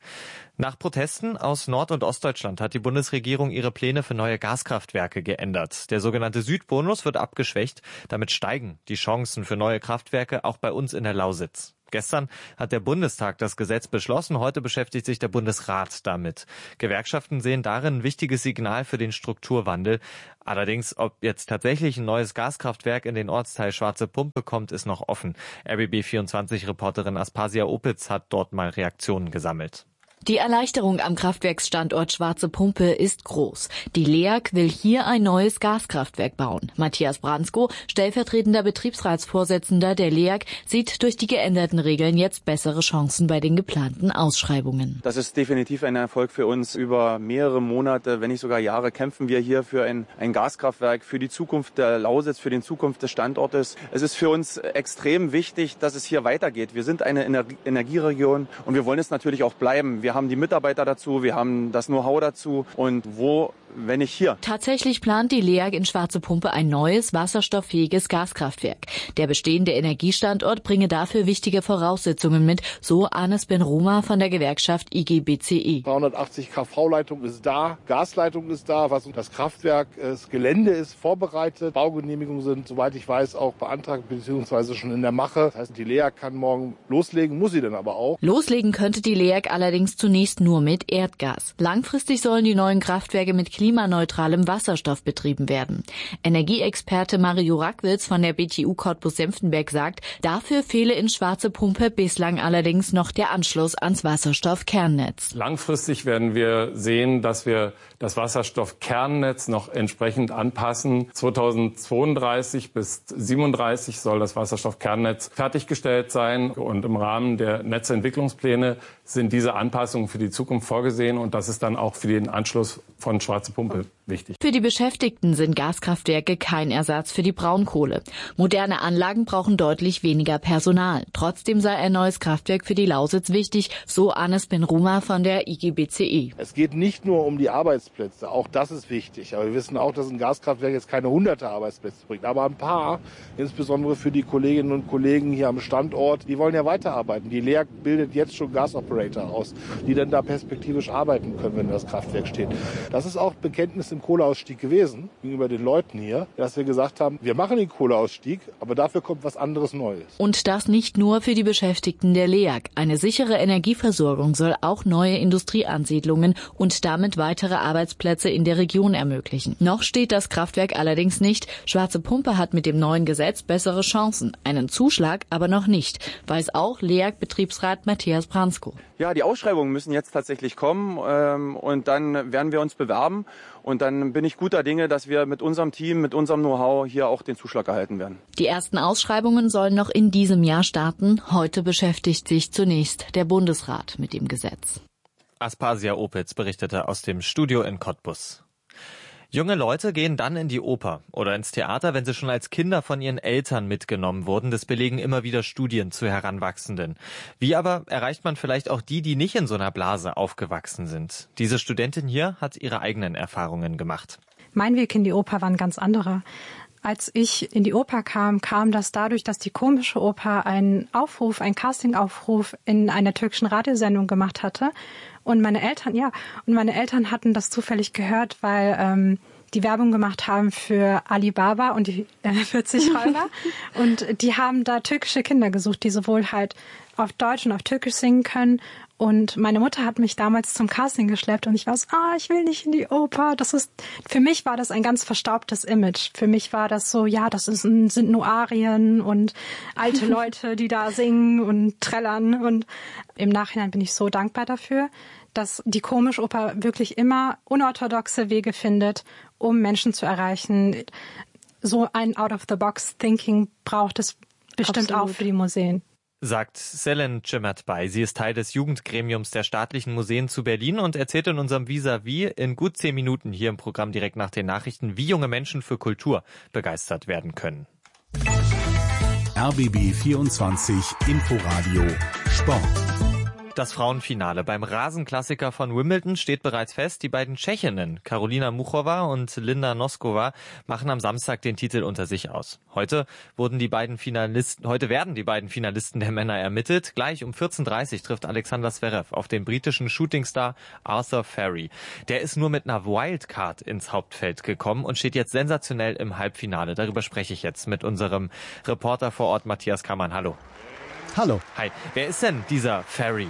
Nach Protesten aus Nord- und Ostdeutschland hat die Bundesregierung ihre Pläne für neue Gaskraftwerke geändert. Der sogenannte Südbonus wird abgeschwächt. Damit steigen die Chancen für neue Kraftwerke auch bei uns in der Lausitz. Gestern hat der Bundestag das Gesetz beschlossen. Heute beschäftigt sich der Bundesrat damit. Gewerkschaften sehen darin ein wichtiges Signal für den Strukturwandel. Allerdings, ob jetzt tatsächlich ein neues Gaskraftwerk in den Ortsteil Schwarze Pumpe kommt, ist noch offen. R B B vierundzwanzig-Reporterin Aspasia Opitz hat dort mal Reaktionen gesammelt. Die Erleichterung am Kraftwerksstandort Schwarze Pumpe ist groß. Die L E A G will hier ein neues Gaskraftwerk bauen. Matthias Bransko, stellvertretender Betriebsratsvorsitzender der L E A G, sieht durch die geänderten Regeln jetzt bessere Chancen bei den geplanten Ausschreibungen. Das ist definitiv ein Erfolg für uns. Über mehrere Monate, wenn nicht sogar Jahre, kämpfen wir hier für ein, ein Gaskraftwerk, für die Zukunft der Lausitz, für die Zukunft des Standortes. Es ist für uns extrem wichtig, dass es hier weitergeht. Wir sind eine Ener- Energieregion und wir wollen es natürlich auch bleiben. Wir Wir haben die Mitarbeiter dazu, wir haben das Know-how dazu und wo, wenn nicht hier. Tatsächlich plant die L E A G in Schwarze Pumpe ein neues, wasserstofffähiges Gaskraftwerk. Der bestehende Energiestandort bringe dafür wichtige Voraussetzungen mit, so Anis Ben-Ruma von der Gewerkschaft I G B C E. dreihundertachtzig KV-Leitung ist da, Gasleitung ist da, was das Kraftwerk, das Gelände ist vorbereitet, Baugenehmigungen sind, soweit ich weiß, auch beantragt bzw. schon in der Mache. Das heißt, die L E A G kann morgen loslegen, muss sie dann aber auch. Loslegen könnte die L E A G allerdings zunächst nur mit Erdgas. Langfristig sollen die neuen Kraftwerke mit klimaneutralem Wasserstoff betrieben werden. Energieexperte Mario Rackwitz von der B T U Cottbus-Senftenberg sagt, dafür fehle in Schwarze Pumpe bislang allerdings noch der Anschluss ans Wasserstoffkernnetz. Langfristig werden wir sehen, dass wir das Wasserstoffkernnetz noch entsprechend anpassen. zweitausendzweiunddreißig bis siebenunddreißig soll das Wasserstoffkernnetz fertiggestellt sein und im Rahmen der Netzentwicklungspläne sind diese Anpassungen für die Zukunft vorgesehen und das ist dann auch für den Anschluss von Schwarze Pumpe wichtig. Für die Beschäftigten sind Gaskraftwerke kein Ersatz für die Braunkohle. Moderne Anlagen brauchen deutlich weniger Personal. Trotzdem sei ein neues Kraftwerk für die Lausitz wichtig, so Anis Ben-Ruma von der I G B C E. Es geht nicht nur um die Arbeitsplätze, auch das ist wichtig. Aber wir wissen auch, dass ein Gaskraftwerk jetzt keine hunderte Arbeitsplätze bringt, aber ein paar, insbesondere für die Kolleginnen und Kollegen hier am Standort, die wollen ja weiterarbeiten. Die L E A G bildet jetzt schon Gasoperator aus, die dann da perspektivisch arbeiten können, wenn das Kraftwerk steht. Das ist auch Bekenntnis im Kohleausstieg gewesen, gegenüber den Leuten hier, dass wir gesagt haben, wir machen den Kohleausstieg, aber dafür kommt was anderes Neues. Und das nicht nur für die Beschäftigten der L E A G. Eine sichere Energieversorgung soll auch neue Industrieansiedlungen und damit weitere Arbeitsplätze in der Region ermöglichen. Noch steht das Kraftwerk allerdings nicht. Schwarze Pumpe hat mit dem neuen Gesetz bessere Chancen. Einen Zuschlag aber noch nicht, weiß auch L E A G-Betriebsrat Matthias Bransko. Ja, die Ausschreibungen müssen jetzt tatsächlich kommen ähm, und dann werden wir uns bewerben und dann bin ich guter Dinge, dass wir mit unserem Team, mit unserem Know-how hier auch den Zuschlag erhalten werden. Die ersten Ausschreibungen sollen noch in diesem Jahr starten. Heute beschäftigt sich zunächst der Bundesrat mit dem Gesetz. Aspasia Opitz berichtete aus dem Studio in Cottbus. Junge Leute gehen dann in die Oper oder ins Theater, wenn sie schon als Kinder von ihren Eltern mitgenommen wurden. Das belegen immer wieder Studien zu Heranwachsenden. Wie aber erreicht man vielleicht auch die, die nicht in so einer Blase aufgewachsen sind? Diese Studentin hier hat ihre eigenen Erfahrungen gemacht. Mein Weg in die Oper war ein ganz anderer. Als ich in die Oper kam, kam das dadurch, dass die Komische Oper einen Aufruf, einen Castingaufruf in einer türkischen Radiosendung gemacht hatte. Und meine Eltern, ja, und meine Eltern hatten das zufällig gehört, weil ähm, die Werbung gemacht haben für Alibaba und die äh, vierzig Räuber. Und die haben da türkische Kinder gesucht, die sowohl halt auf Deutsch und auf Türkisch singen können. Und meine Mutter hat mich damals zum Casting geschleppt und ich war so, ah, ich will nicht in die Oper. Das ist, für mich war das ein ganz verstaubtes Image. Für mich war das so, ja, das ist, sind nur Arien und alte Leute, die da singen und trällern. Und im Nachhinein bin ich so dankbar dafür, dass die Komischoper wirklich immer unorthodoxe Wege findet, um Menschen zu erreichen. So ein Out-of-the-Box-Thinking braucht es bestimmt Absolut. Auch für die Museen. Sagt Selen Cimert-Bay. Sie ist Teil des Jugendgremiums der Staatlichen Museen zu Berlin und erzählt in unserem Vis-à-vis in gut zehn Minuten hier im Programm direkt nach den Nachrichten, wie junge Menschen für Kultur begeistert werden können. R B B vierundzwanzig Inforadio Sport. Das Frauenfinale beim Rasenklassiker von Wimbledon steht bereits fest. Die beiden Tschechinnen Karolina Muchova und Linda Noskova machen am Samstag den Titel unter sich aus. Heute wurden die beiden Finalisten, heute werden die beiden Finalisten der Männer ermittelt. Gleich um vierzehn Uhr dreißig trifft Alexander Zverev auf den britischen Shootingstar Arthur Ferry. Der ist nur mit einer Wildcard ins Hauptfeld gekommen und steht jetzt sensationell im Halbfinale. Darüber spreche ich jetzt mit unserem Reporter vor Ort Matthias Kammann. Hallo. Hallo. Hi. Wer ist denn dieser Ferry?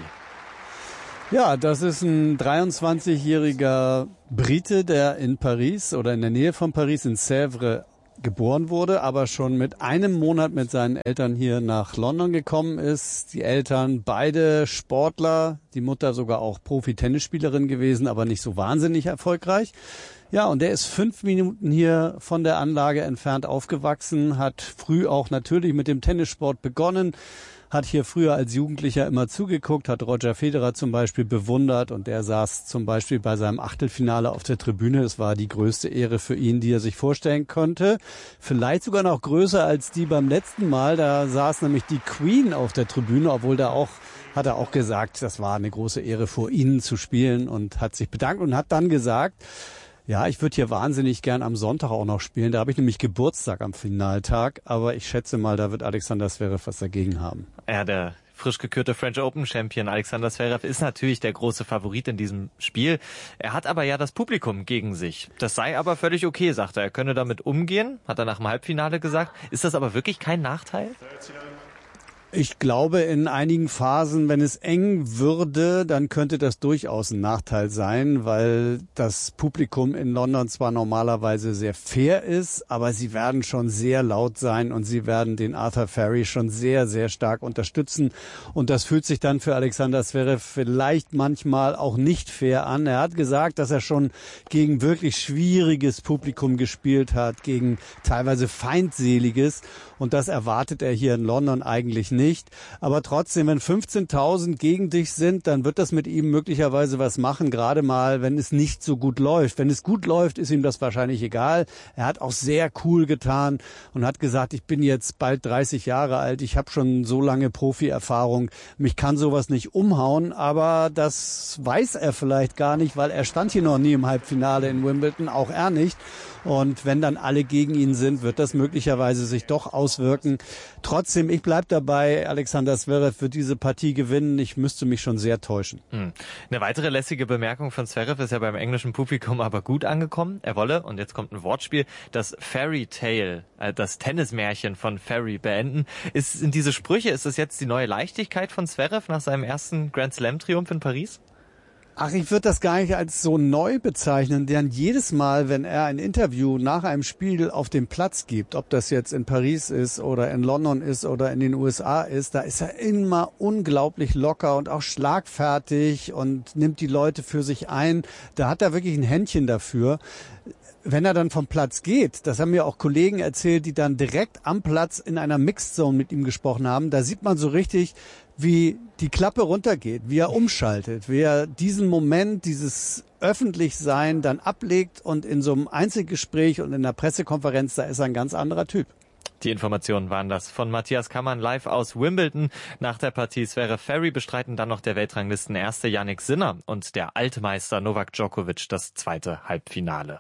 Ja, das ist ein dreiundzwanzigjähriger Brite, der in Paris oder in der Nähe von Paris in Sèvres geboren wurde, aber schon mit einem Monat mit seinen Eltern hier nach London gekommen ist. Die Eltern beide Sportler, die Mutter sogar auch Profi-Tennisspielerin gewesen, aber nicht so wahnsinnig erfolgreich. Ja, und der ist fünf Minuten hier von der Anlage entfernt aufgewachsen, hat früh auch natürlich mit dem Tennissport begonnen, hat hier früher als Jugendlicher immer zugeguckt, hat Roger Federer zum Beispiel bewundert und der saß zum Beispiel bei seinem Achtelfinale auf der Tribüne. Es war die größte Ehre für ihn, die er sich vorstellen konnte. Vielleicht sogar noch größer als die beim letzten Mal. Da saß nämlich die Queen auf der Tribüne, obwohl da auch, hat er auch gesagt, das war eine große Ehre vor ihnen zu spielen und hat sich bedankt und hat dann gesagt, ja, ich würde hier wahnsinnig gern am Sonntag auch noch spielen. Da habe ich nämlich Geburtstag am Finaltag. Aber ich schätze mal, da wird Alexander Zverev was dagegen haben. Ja, der frisch gekürte French Open Champion Alexander Zverev ist natürlich der große Favorit in diesem Spiel. Er hat aber ja das Publikum gegen sich. Das sei aber völlig okay, sagt er. Er könne damit umgehen, hat er nach dem Halbfinale gesagt. Ist das aber wirklich kein Nachteil? Ich glaube, in einigen Phasen, wenn es eng würde, dann könnte das durchaus ein Nachteil sein, weil das Publikum in London zwar normalerweise sehr fair ist, aber sie werden schon sehr laut sein und sie werden den Arthur Ferry schon sehr, sehr stark unterstützen. Und das fühlt sich dann für Alexander Zverev vielleicht manchmal auch nicht fair an. Er hat gesagt, dass er schon gegen wirklich schwieriges Publikum gespielt hat, gegen teilweise feindseliges. Und das erwartet er hier in London eigentlich nicht. Nicht. Aber trotzdem, wenn fünfzehntausend gegen dich sind, dann wird das mit ihm möglicherweise was machen, gerade mal, wenn es nicht so gut läuft. Wenn es gut läuft, ist ihm das wahrscheinlich egal. Er hat auch sehr cool getan und hat gesagt, ich bin jetzt bald dreißig Jahre alt, ich habe schon so lange Profi-Erfahrung, mich kann sowas nicht umhauen, aber das weiß er vielleicht gar nicht, weil er stand hier noch nie im Halbfinale in Wimbledon, auch er nicht. Und wenn dann alle gegen ihn sind, wird das möglicherweise sich doch auswirken. Trotzdem, ich bleib dabei, Alexander Zverev wird diese Partie gewinnen. Ich müsste mich schon sehr täuschen. Hm. Eine weitere lässige Bemerkung von Zverev ist ja beim englischen Publikum aber gut angekommen. Er wolle, und jetzt kommt ein Wortspiel, das Fairy Tale, äh, das Tennismärchen von Ferry beenden. Ist, sind diese Sprüche, ist das jetzt die neue Leichtigkeit von Zverev nach seinem ersten Grand Slam Triumph in Paris? Ach, ich würde das gar nicht als so neu bezeichnen, denn jedes Mal, wenn er ein Interview nach einem Spiel auf dem Platz gibt, ob das jetzt in Paris ist oder in London ist oder in den U S A ist, da ist er immer unglaublich locker und auch schlagfertig und nimmt die Leute für sich ein. Da hat er wirklich ein Händchen dafür. Wenn er dann vom Platz geht, das haben mir auch Kollegen erzählt, die dann direkt am Platz in einer Mixed Zone mit ihm gesprochen haben, da sieht man so richtig, wie die Klappe runtergeht, wie er umschaltet, wie er diesen Moment, dieses Öffentlichsein dann ablegt und in so einem Einzelgespräch und in der Pressekonferenz, da ist er ein ganz anderer Typ. Die Informationen waren das von Matthias Kammann live aus Wimbledon. Nach der Partie Zverev Ferry bestreiten dann noch der Weltranglistenerste Jannik Sinner und der Altmeister Novak Djokovic das zweite Halbfinale.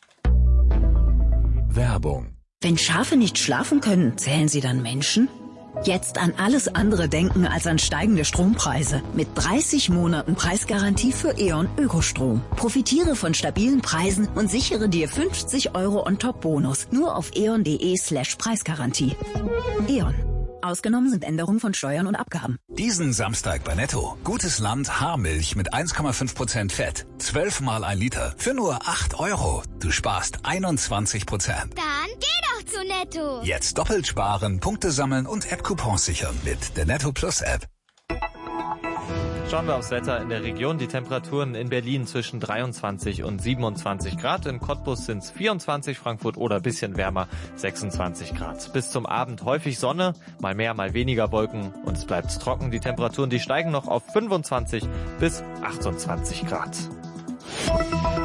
Werbung. Wenn Schafe nicht schlafen können, zählen sie dann Menschen? Jetzt an alles andere denken als an steigende Strompreise. Mit dreißig Monaten Preisgarantie für E.ON Ökostrom. Profitiere von stabilen Preisen und sichere dir fünfzig Euro On-Top-Bonus. Nur auf eon.de slash Preisgarantie. E.ON. Ausgenommen sind Änderungen von Steuern und Abgaben. Diesen Samstag bei Netto. Gutes Land Haarmilch mit eins Komma fünf Prozent Fett. zwölf mal ein Liter für nur acht Euro. Du sparst einundzwanzig Prozent. Dann geh doch zu Netto. Jetzt doppelt sparen, Punkte sammeln und App-Coupons sichern mit der Netto Plus App. Schauen wir aufs Wetter in der Region. Die Temperaturen in Berlin zwischen dreiundzwanzig und siebenundzwanzig Grad. In Cottbus sind es vierundzwanzig, Frankfurt oder ein bisschen wärmer, sechsundzwanzig Grad. Bis zum Abend häufig Sonne, mal mehr, mal weniger Wolken und es bleibt trocken. Die Temperaturen, die steigen noch auf fünfundzwanzig bis achtundzwanzig Grad.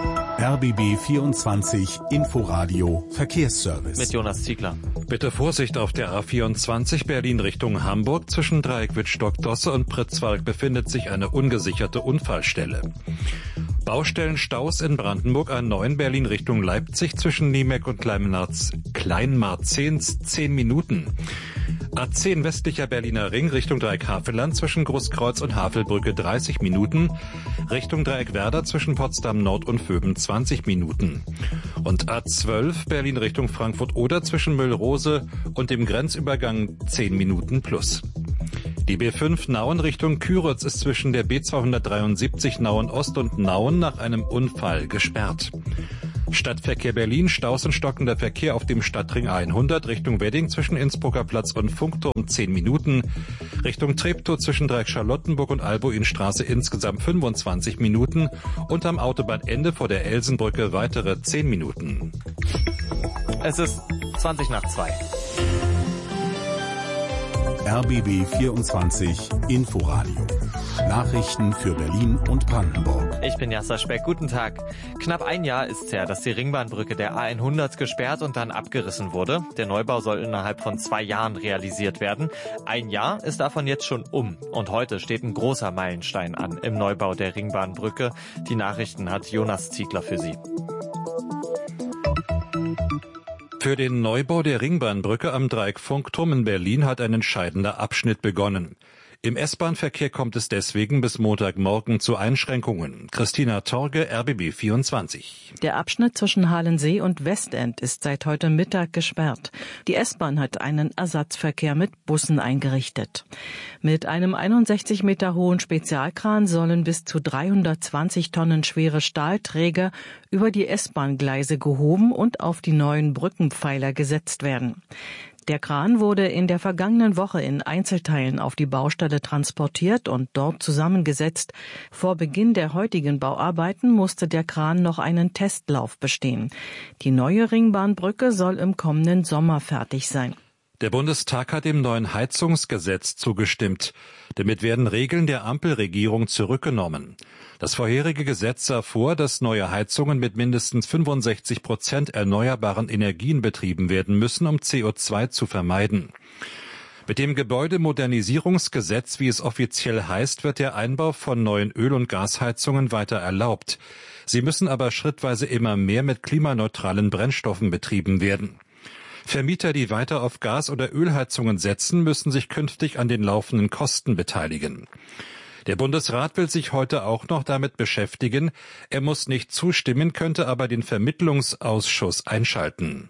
R B B vierundzwanzig Inforadio Verkehrsservice. Mit Jonas Ziegler. Bitte Vorsicht auf der A vierundzwanzig Berlin Richtung Hamburg. Zwischen Dreieck-Wittstock-Dosse und Pritzwalk befindet sich eine ungesicherte Unfallstelle. Baustellenstaus in Brandenburg A neun Berlin Richtung Leipzig zwischen Niemeck und Kleinmarzehns zehn Minuten. A zehn westlicher Berliner Ring Richtung Dreieck-Havelland zwischen Großkreuz und Havelbrücke dreißig Minuten. Richtung Dreieck-Werder zwischen Potsdam Nord und Vöben zwanzig Minuten. Und A zwölf Berlin Richtung Frankfurt-Oder zwischen Müllrose und dem Grenzübergang zehn Minuten plus. Die B fünf Nauen Richtung Küritz ist zwischen der B zweihundertdreiundsiebzig Nauen Ost und Nauen nach einem Unfall gesperrt. Stadtverkehr Berlin, Staus und stockender Verkehr auf dem Stadtring hundert Richtung Wedding zwischen Innsbrucker Platz und Funkturm zehn Minuten. Richtung Treptow zwischen Dreieck-Charlottenburg und Albuinstraße insgesamt fünfundzwanzig Minuten und am Autobahnende vor der Elsenbrücke weitere zehn Minuten. Es ist zwanzig nach zwei. R B B vierundzwanzig Inforadio. Nachrichten für Berlin und Brandenburg. Ich bin Jasser Speck. Guten Tag. Knapp ein Jahr ist's her, dass die Ringbahnbrücke der A hundert gesperrt und dann abgerissen wurde. Der Neubau soll innerhalb von zwei Jahren realisiert werden. Ein Jahr ist davon jetzt schon um. Und heute steht ein großer Meilenstein an im Neubau der Ringbahnbrücke. Die Nachrichten hat Jonas Ziegler für Sie. Für den Neubau der Ringbahnbrücke am Dreieck-Funkturm in Berlin hat ein entscheidender Abschnitt begonnen. Im S-Bahn-Verkehr kommt es deswegen bis Montagmorgen zu Einschränkungen. Christina Torge, R B B vierundzwanzig. Der Abschnitt zwischen Halensee und Westend ist seit heute Mittag gesperrt. Die S-Bahn hat einen Ersatzverkehr mit Bussen eingerichtet. Mit einem einundsechzig Meter hohen Spezialkran sollen bis zu dreihundertzwanzig Tonnen schwere Stahlträger über die S-Bahn-Gleise gehoben und auf die neuen Brückenpfeiler gesetzt werden. Der Kran wurde in der vergangenen Woche in Einzelteilen auf die Baustelle transportiert und dort zusammengesetzt. Vor Beginn der heutigen Bauarbeiten musste der Kran noch einen Testlauf bestehen. Die neue Ringbahnbrücke soll im kommenden Sommer fertig sein. Der Bundestag hat dem neuen Heizungsgesetz zugestimmt. Damit werden Regeln der Ampelregierung zurückgenommen. Das vorherige Gesetz sah vor, dass neue Heizungen mit mindestens fünfundsechzig Prozent erneuerbaren Energien betrieben werden müssen, um C O zwei zu vermeiden. Mit dem Gebäudemodernisierungsgesetz, wie es offiziell heißt, wird der Einbau von neuen Öl- und Gasheizungen weiter erlaubt. Sie müssen aber schrittweise immer mehr mit klimaneutralen Brennstoffen betrieben werden. Vermieter, die weiter auf Gas- oder Ölheizungen setzen, müssen sich künftig an den laufenden Kosten beteiligen. Der Bundesrat will sich heute auch noch damit beschäftigen. Er muss nicht zustimmen, könnte aber den Vermittlungsausschuss einschalten.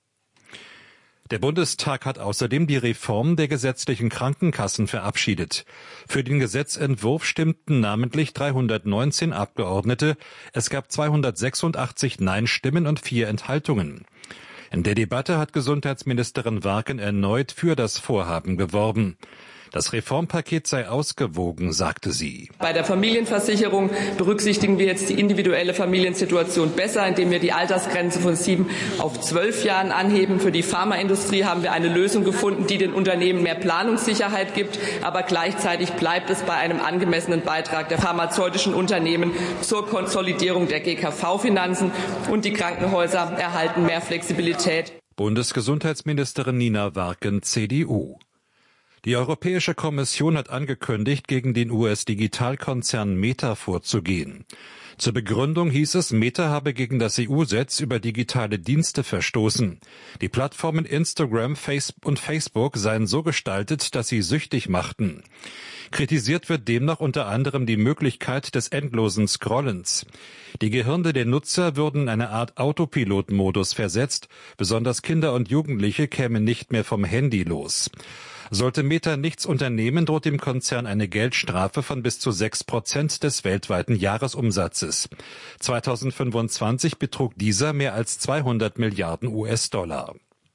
Der Bundestag hat außerdem die Reform der gesetzlichen Krankenkassen verabschiedet. Für den Gesetzentwurf stimmten namentlich dreihundertneunzehn Abgeordnete. Es gab zweihundertsechsundachtzig Nein-Stimmen und vier Enthaltungen. In der Debatte hat Gesundheitsministerin Warken erneut für das Vorhaben geworben. Das Reformpaket sei ausgewogen, sagte sie. Bei der Familienversicherung berücksichtigen wir jetzt die individuelle Familiensituation besser, indem wir die Altersgrenze von sieben auf zwölf Jahren anheben. Für die Pharmaindustrie haben wir eine Lösung gefunden, die den Unternehmen mehr Planungssicherheit gibt. Aber gleichzeitig bleibt es bei einem angemessenen Beitrag der pharmazeutischen Unternehmen zur Konsolidierung der G K V-Finanzen. Und die Krankenhäuser erhalten mehr Flexibilität. Bundesgesundheitsministerin Nina Warken, C D U. Die Europäische Kommission hat angekündigt, gegen den U S-Digitalkonzern Meta vorzugehen. Zur Begründung hieß es, Meta habe gegen das E U-Gesetz über digitale Dienste verstoßen. Die Plattformen Instagram und Facebook seien so gestaltet, dass sie süchtig machten. Kritisiert wird demnach unter anderem die Möglichkeit des endlosen Scrollens. Die Gehirne der Nutzer würden in eine Art Autopilot-Modus versetzt. Besonders Kinder und Jugendliche kämen nicht mehr vom Handy los. Sollte Meta nichts unternehmen, droht dem Konzern eine Geldstrafe von bis zu sechs Prozent des weltweiten Jahresumsatzes. zweitausendfünfundzwanzig betrug dieser mehr als zweihundert Milliarden U S-Dollar.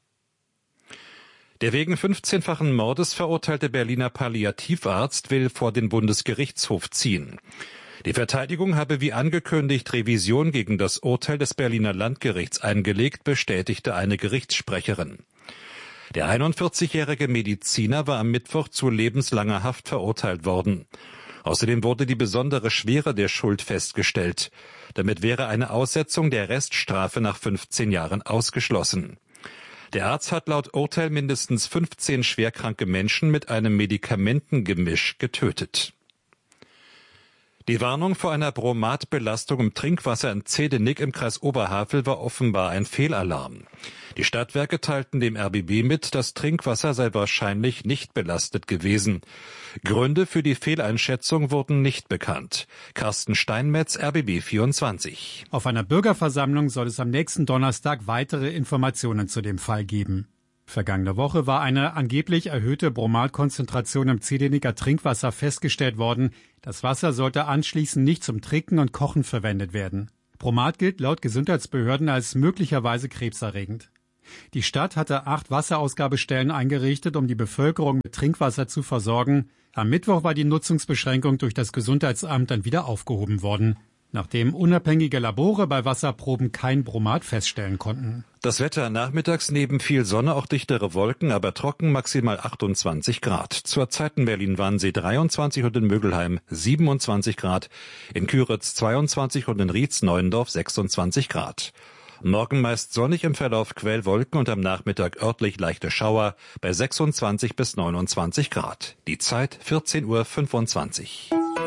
Der wegen fünfzehnfachen Mordes verurteilte Berliner Palliativarzt will vor den Bundesgerichtshof ziehen. Die Verteidigung habe wie angekündigt Revision gegen das Urteil des Berliner Landgerichts eingelegt, bestätigte eine Gerichtssprecherin. Der einundvierzigjährige Mediziner war am Mittwoch zu lebenslanger Haft verurteilt worden. Außerdem wurde die besondere Schwere der Schuld festgestellt. Damit wäre eine Aussetzung der Reststrafe nach fünfzehn Jahren ausgeschlossen. Der Arzt hat laut Urteil mindestens fünfzehn schwerkranke Menschen mit einem Medikamentengemisch getötet. Die Warnung vor einer Bromatbelastung im Trinkwasser in Zehdenick im Kreis Oberhavel war offenbar ein Fehlalarm. Die Stadtwerke teilten dem R B B mit, das Trinkwasser sei wahrscheinlich nicht belastet gewesen. Gründe für die Fehleinschätzung wurden nicht bekannt. Carsten Steinmetz, R B B vierundzwanzig. Auf einer Bürgerversammlung soll es am nächsten Donnerstag weitere Informationen zu dem Fall geben. Vergangene Woche war eine angeblich erhöhte Bromatkonzentration im Zehdenicker Trinkwasser festgestellt worden. Das Wasser sollte anschließend nicht zum Trinken und Kochen verwendet werden. Bromat gilt laut Gesundheitsbehörden als möglicherweise krebserregend. Die Stadt hatte acht Wasserausgabestellen eingerichtet, um die Bevölkerung mit Trinkwasser zu versorgen. Am Mittwoch war die Nutzungsbeschränkung durch das Gesundheitsamt dann wieder aufgehoben worden, nachdem unabhängige Labore bei Wasserproben kein Bromat feststellen konnten. Das Wetter: nachmittags neben viel Sonne auch dichtere Wolken, aber trocken, maximal achtundzwanzig Grad. Zurzeit in Berlin-Wannsee dreiundzwanzig und in Mögelheim siebenundzwanzig Grad, in Küritz zweiundzwanzig und in Rietz-Neuendorf sechsundzwanzig Grad. Morgen meist sonnig, im Verlauf Quellwolken und am Nachmittag örtlich leichte Schauer bei sechsundzwanzig bis neunundzwanzig Grad. Die Zeit vierzehn Uhr fünfundzwanzig.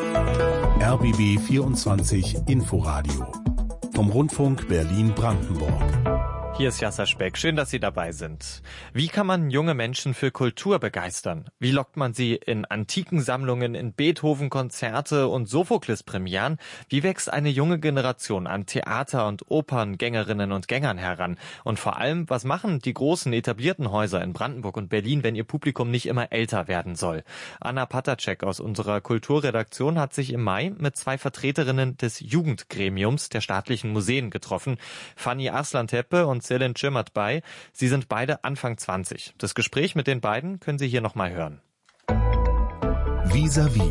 R B B vierundzwanzig Inforadio vom Rundfunk Berlin-Brandenburg. Hier ist Jasser Speck. Schön, dass Sie dabei sind. Wie kann man junge Menschen für Kultur begeistern? Wie lockt man sie in antiken Sammlungen, in Beethoven-Konzerte und Sophokles-Premieren? Wie wächst eine junge Generation an Theater- und Operngängerinnen und Gängern heran? Und vor allem, was machen die großen etablierten Häuser in Brandenburg und Berlin, wenn ihr Publikum nicht immer älter werden soll? Anna Patacek aus unserer Kulturredaktion hat sich im Mai mit zwei Vertreterinnen des Jugendgremiums der staatlichen Museen getroffen. Fanny Arslan-Tepe und Selin Cimert-Bay. Sie sind beide Anfang zwanzig. Das Gespräch mit den beiden können Sie hier nochmal hören. Vis-à-vis.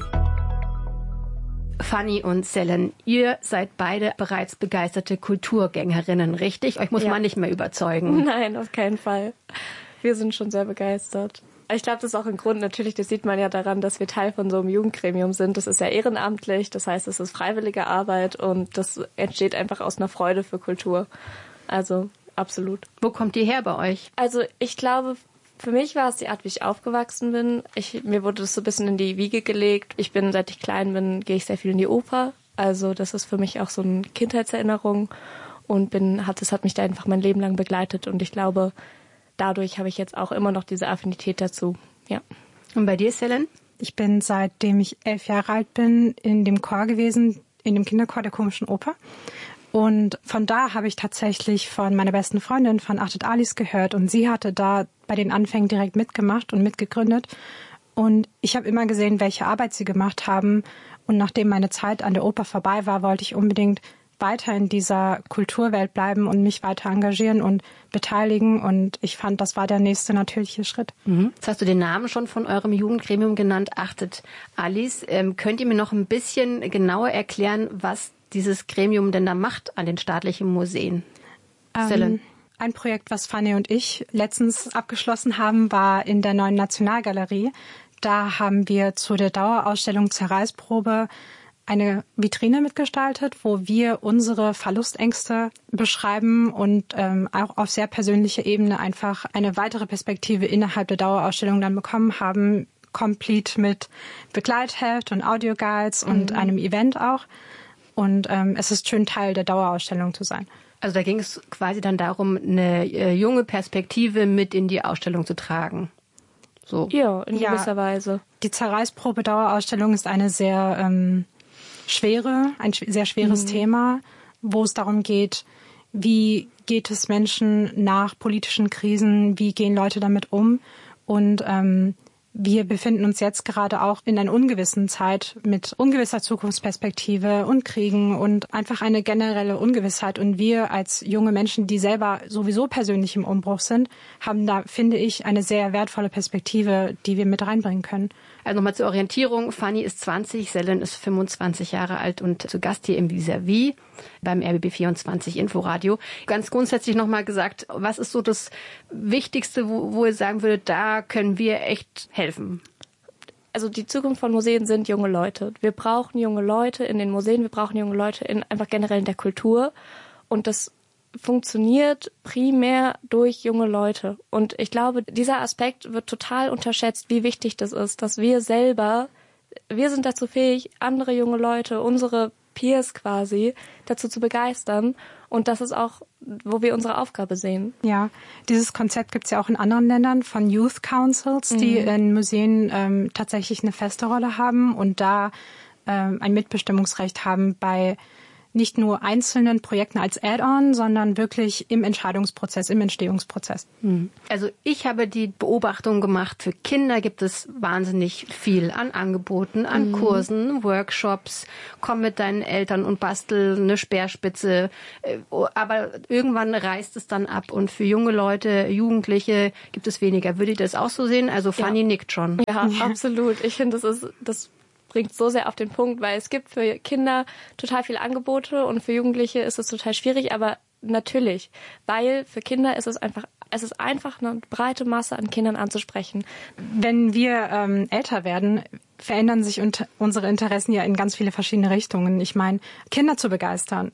Fanny und Selin, ihr seid beide bereits begeisterte Kulturgängerinnen, richtig? Euch muss ja. man nicht mehr überzeugen. Nein, auf keinen Fall. Wir sind schon sehr begeistert. Ich glaube, das ist auch ein Grund, natürlich, das sieht man ja daran, dass wir Teil von so einem Jugendgremium sind. Das ist ja ehrenamtlich, das heißt, es ist freiwillige Arbeit und das entsteht einfach aus einer Freude für Kultur. Also absolut. Wo kommt die her bei euch? Also ich glaube, für mich war es die Art, wie ich aufgewachsen bin. Ich, mir wurde das so ein bisschen in die Wiege gelegt. Ich bin, seit ich klein bin, gehe ich sehr viel in die Oper. Also das ist für mich auch so eine Kindheitserinnerung und bin, hat, das hat mich da einfach mein Leben lang begleitet. Und ich glaube, dadurch habe ich jetzt auch immer noch diese Affinität dazu. Ja. Und bei dir, Selin? Ich bin, seitdem ich elf Jahre alt bin, in dem Chor gewesen, in dem Kinderchor der Komischen Oper. Und von da habe ich tatsächlich von meiner besten Freundin, von Achtet Alice, gehört. Und sie hatte da bei den Anfängen direkt mitgemacht und mitgegründet. Und ich habe immer gesehen, welche Arbeit sie gemacht haben. Und nachdem meine Zeit an der Oper vorbei war, wollte ich unbedingt weiter in dieser Kulturwelt bleiben und mich weiter engagieren und beteiligen. Und ich fand, das war der nächste natürliche Schritt. Mhm. Jetzt hast du den Namen schon von eurem Jugendgremium genannt, Achtet Alice. Ähm, könnt ihr mir noch ein bisschen genauer erklären, was dieses Gremium denn da macht an den staatlichen Museen? Ähm, ein Projekt, was Fanny und ich letztens abgeschlossen haben, war in der neuen Nationalgalerie. Da haben wir zu der Dauerausstellung Zerreißprobe eine Vitrine mitgestaltet, wo wir unsere Verlustängste beschreiben und ähm, auch auf sehr persönlicher Ebene einfach eine weitere Perspektive innerhalb der Dauerausstellung dann bekommen haben, komplett mit Begleitheft und Audioguides mhm. und einem Event auch. Und ähm, es ist schön, Teil der Dauerausstellung zu sein. Also da ging es quasi dann darum, eine äh, junge Perspektive mit in die Ausstellung zu tragen. So. Ja, in ja, gewisser Weise. Die Zerreißprobe-Dauerausstellung ist eine sehr ähm, schwere, ein sch- sehr schweres mhm. Thema, wo es darum geht, wie geht es Menschen nach politischen Krisen, wie gehen Leute damit um und ähm, wir befinden uns jetzt gerade auch in einer ungewissen Zeit mit ungewisser Zukunftsperspektive und Kriegen und einfach eine generelle Ungewissheit. Und wir als junge Menschen, die selber sowieso persönlich im Umbruch sind, haben da, finde ich, eine sehr wertvolle Perspektive, die wir mit reinbringen können. Also nochmal zur Orientierung. Fanny ist zwanzig, Selin ist fünfundzwanzig Jahre alt und zu Gast hier im Vis-à-vis beim R B B vierundzwanzig Inforadio. Ganz grundsätzlich nochmal gesagt, was ist so das Wichtigste, wo, wo ihr sagen würdet, da können wir echt helfen? also die Zukunft von Museen sind junge Leute. Wir brauchen junge Leute in den Museen, wir brauchen junge Leute in einfach generell in der Kultur. Und das funktioniert primär durch junge Leute. Und ich glaube, dieser Aspekt wird total unterschätzt, wie wichtig das ist, dass wir selber, wir sind dazu fähig, andere junge Leute, unsere Peers quasi, dazu zu begeistern. Und das ist auch, wo wir unsere Aufgabe sehen. Ja, dieses Konzept gibt es ja auch in anderen Ländern von Youth Councils, mhm. die in Museen ähm, tatsächlich eine feste Rolle haben und da ähm, ein Mitbestimmungsrecht haben bei nicht nur einzelnen Projekten als Add-on, sondern wirklich im Entscheidungsprozess, im Entstehungsprozess. Also ich habe die Beobachtung gemacht, für Kinder gibt es wahnsinnig viel an Angeboten, an mhm. Kursen, Workshops, komm mit deinen Eltern und bastel eine Speerspitze. Aber irgendwann reißt es dann ab und für junge Leute, Jugendliche gibt es weniger. Würdet ihr das auch so sehen? Also Fanny ja. nickt schon. Ja, ja, absolut. Ich finde, das ist das bringt so sehr auf den Punkt, weil es gibt für Kinder total viele Angebote und für Jugendliche ist es total schwierig, aber natürlich, weil für Kinder ist es einfach, es ist einfach eine breite Masse an Kindern anzusprechen. Wenn wir ähm, älter werden, verändern sich unter, unsere Interessen ja in ganz viele verschiedene Richtungen. Ich meine, Kinder zu begeistern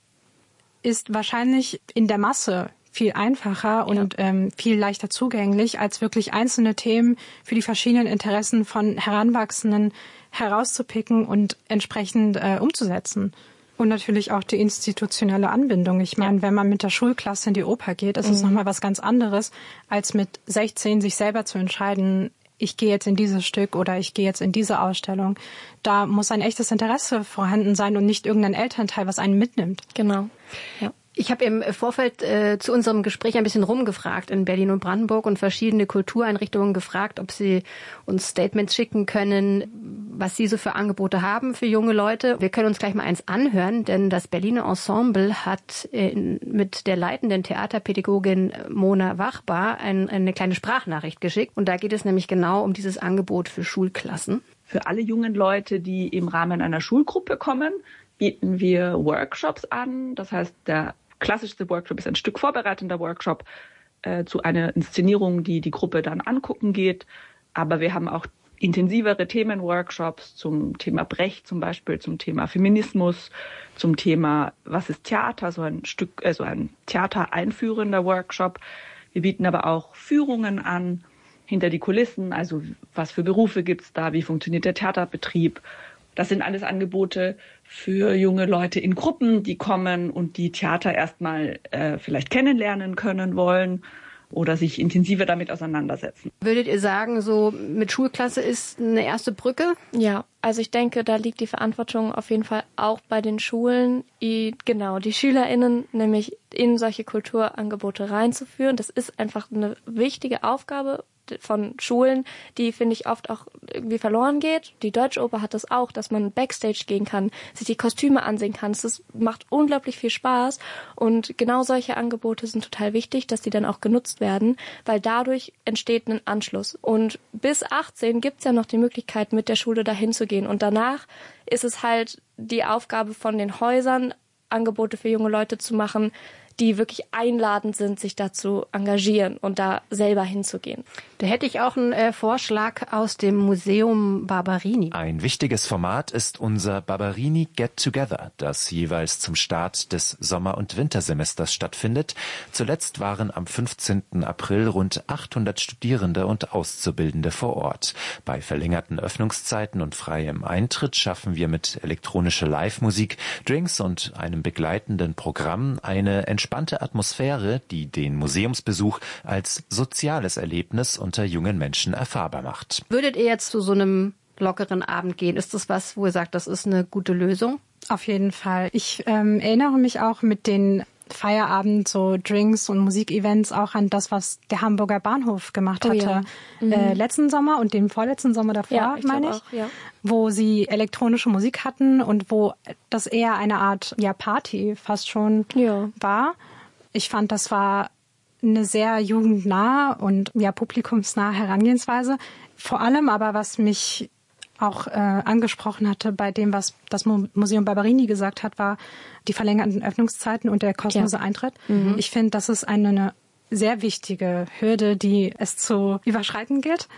ist wahrscheinlich in der Masse viel einfacher und ja. ähm, viel leichter zugänglich, als wirklich einzelne Themen für die verschiedenen Interessen von Heranwachsenden herauszupicken und entsprechend äh, umzusetzen. Und natürlich auch die institutionelle Anbindung. Ich meine, ja. wenn man mit der Schulklasse in die Oper geht, ist es mhm. nochmal was ganz anderes, als mit sechzehn sich selber zu entscheiden, ich gehe jetzt in dieses Stück oder ich gehe jetzt in diese Ausstellung. Da muss ein echtes Interesse vorhanden sein und nicht irgendein Elternteil, was einen mitnimmt. Genau. Ja. Ich habe im Vorfeld äh, zu unserem Gespräch ein bisschen rumgefragt in Berlin und Brandenburg und verschiedene Kultureinrichtungen gefragt, ob sie uns Statements schicken können, was sie so für Angebote haben für junge Leute. Wir können uns gleich mal eins anhören, denn das Berliner Ensemble hat äh, mit der leitenden Theaterpädagogin Mona Wachbar ein, eine kleine Sprachnachricht geschickt. Und da geht es nämlich genau um dieses Angebot für Schulklassen. Für alle jungen Leute, die im Rahmen einer Schulgruppe kommen, bieten wir Workshops an. Das heißt, der klassischste Workshop ist ein Stück vorbereitender Workshop äh, zu einer Inszenierung, die die Gruppe dann angucken geht. Aber wir haben auch intensivere Themenworkshops zum Thema Brecht zum Beispiel, zum Thema Feminismus, zum Thema was ist Theater, so ein Stück, also ein theatereinführender Workshop. Wir bieten aber auch Führungen an hinter die Kulissen, also was für Berufe gibt's da, wie funktioniert der Theaterbetrieb. Das sind alles Angebote für junge Leute in Gruppen, die kommen und die Theater erstmal äh, vielleicht kennenlernen können wollen oder sich intensiver damit auseinandersetzen. Würdet ihr sagen, so mit Schulklasse ist eine erste Brücke? Ja, also ich denke, da liegt die Verantwortung auf jeden Fall auch bei den Schulen, die, genau, die SchülerInnen nämlich in solche Kulturangebote reinzuführen. Das ist einfach eine wichtige Aufgabe von Schulen, die, finde ich, oft auch irgendwie verloren geht. Die Deutsche Oper hat das auch, dass man Backstage gehen kann, sich die Kostüme ansehen kann. Das macht unglaublich viel Spaß und genau solche Angebote sind total wichtig, dass die dann auch genutzt werden, weil dadurch entsteht ein Anschluss. Und bis achtzehn gibt's ja noch die Möglichkeit, mit der Schule dahin zu gehen und danach ist es halt die Aufgabe von den Häusern, Angebote für junge Leute zu machen, die wirklich einladend sind, sich da zu engagieren und da selber hinzugehen. Da hätte ich auch einen äh, Vorschlag aus dem Museum Barberini. Ein wichtiges Format ist unser Barberini Get Together, das jeweils zum Start des Sommer- und Wintersemesters stattfindet. Zuletzt waren am fünfzehnten April rund achthundert Studierende und Auszubildende vor Ort. Bei verlängerten Öffnungszeiten und freiem Eintritt schaffen wir mit elektronischer Live-Musik, Drinks und einem begleitenden Programm eine entspannte Atmosphäre, die den Museumsbesuch als soziales Erlebnis unter jungen Menschen erfahrbar macht. Würdet ihr jetzt zu so einem lockeren Abend gehen? Ist das was, wo ihr sagt, das ist eine gute Lösung? Auf jeden Fall. Ich ähm, erinnere mich auch mit den Feierabend, so Drinks und Musikevents auch an das, was der Hamburger Bahnhof gemacht hatte. Oh ja. mhm. äh, letzten Sommer und dem vorletzten Sommer davor, ja, ich meine ich. Auch, ja. Wo sie elektronische Musik hatten und wo das eher eine Art ja Party fast schon ja. war. Ich fand, das war eine sehr jugendnahe und ja publikumsnahe Herangehensweise. Vor allem aber, was mich auch äh, angesprochen hatte bei dem, was das Museum Barberini gesagt hat, war die verlängerten Öffnungszeiten und der kostenlose ja. Eintritt. Mhm. Ich finde, das ist eine, eine sehr wichtige Hürde, die es zu überschreiten gilt.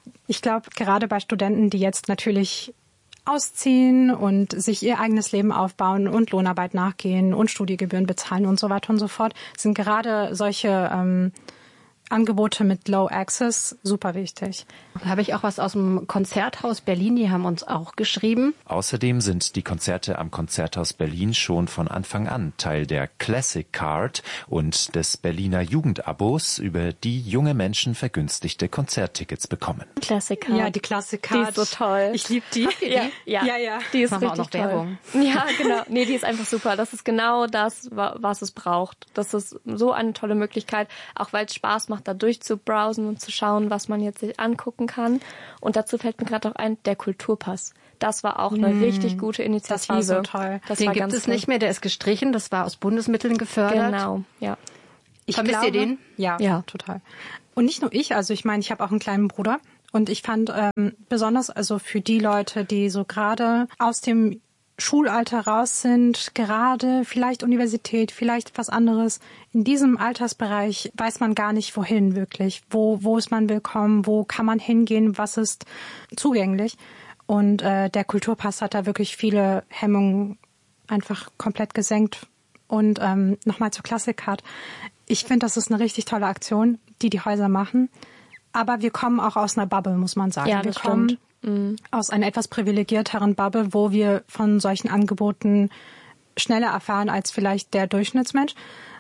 Ich glaube, gerade bei Studenten, die jetzt natürlich ausziehen und sich ihr eigenes Leben aufbauen und Lohnarbeit nachgehen und Studiegebühren bezahlen und so weiter und so fort, sind gerade solche ähm, Angebote mit Low Access super wichtig. Da habe ich auch was aus dem Konzerthaus Berlin, die haben uns auch geschrieben. Außerdem sind die Konzerte am Konzerthaus Berlin schon von Anfang an Teil der Classic Card und des Berliner Jugendabos, über die junge Menschen vergünstigte Konzerttickets bekommen. Classic Card. Ja, die Classic Card. Die ist so toll. Ich liebe die. Ja, ja, ja, ja. Die ist Machen richtig wir auch noch toll. Werbung. Ja, genau. Nee, die ist einfach super. Das ist genau das, was es braucht. Das ist so eine tolle Möglichkeit, auch weil es Spaß macht, da durchzubrowsen und zu schauen, was man jetzt sich angucken kann. Und dazu fällt mir gerade auch ein, der Kulturpass. Das war auch eine mm, richtig gute Initiative. Das war so toll. Das den war gibt ganz es toll. nicht mehr, der ist gestrichen. Das war aus Bundesmitteln gefördert. Genau, ja. Ich Vermisst glaube, ihr den? Ja, ja, total. Und nicht nur ich, also ich meine, ich habe auch einen kleinen Bruder. Und ich fand ähm, besonders also für die Leute, die so gerade aus dem Schulalter raus sind, gerade vielleicht Universität, vielleicht was anderes. In diesem Altersbereich weiß man gar nicht, wohin wirklich. Wo, wo ist man willkommen? Wo kann man hingehen? Was ist zugänglich? Und äh, der Kulturpass hat da wirklich viele Hemmungen einfach komplett gesenkt. Und ähm, nochmal zur Classic Card. Ich finde, das ist eine richtig tolle Aktion, die die Häuser machen. Aber wir kommen auch aus einer Bubble, muss man sagen. Ja, wir das kommen stimmt. Mhm. aus einer etwas privilegierteren Bubble, wo wir von solchen Angeboten schneller erfahren als vielleicht der Durchschnittsmensch.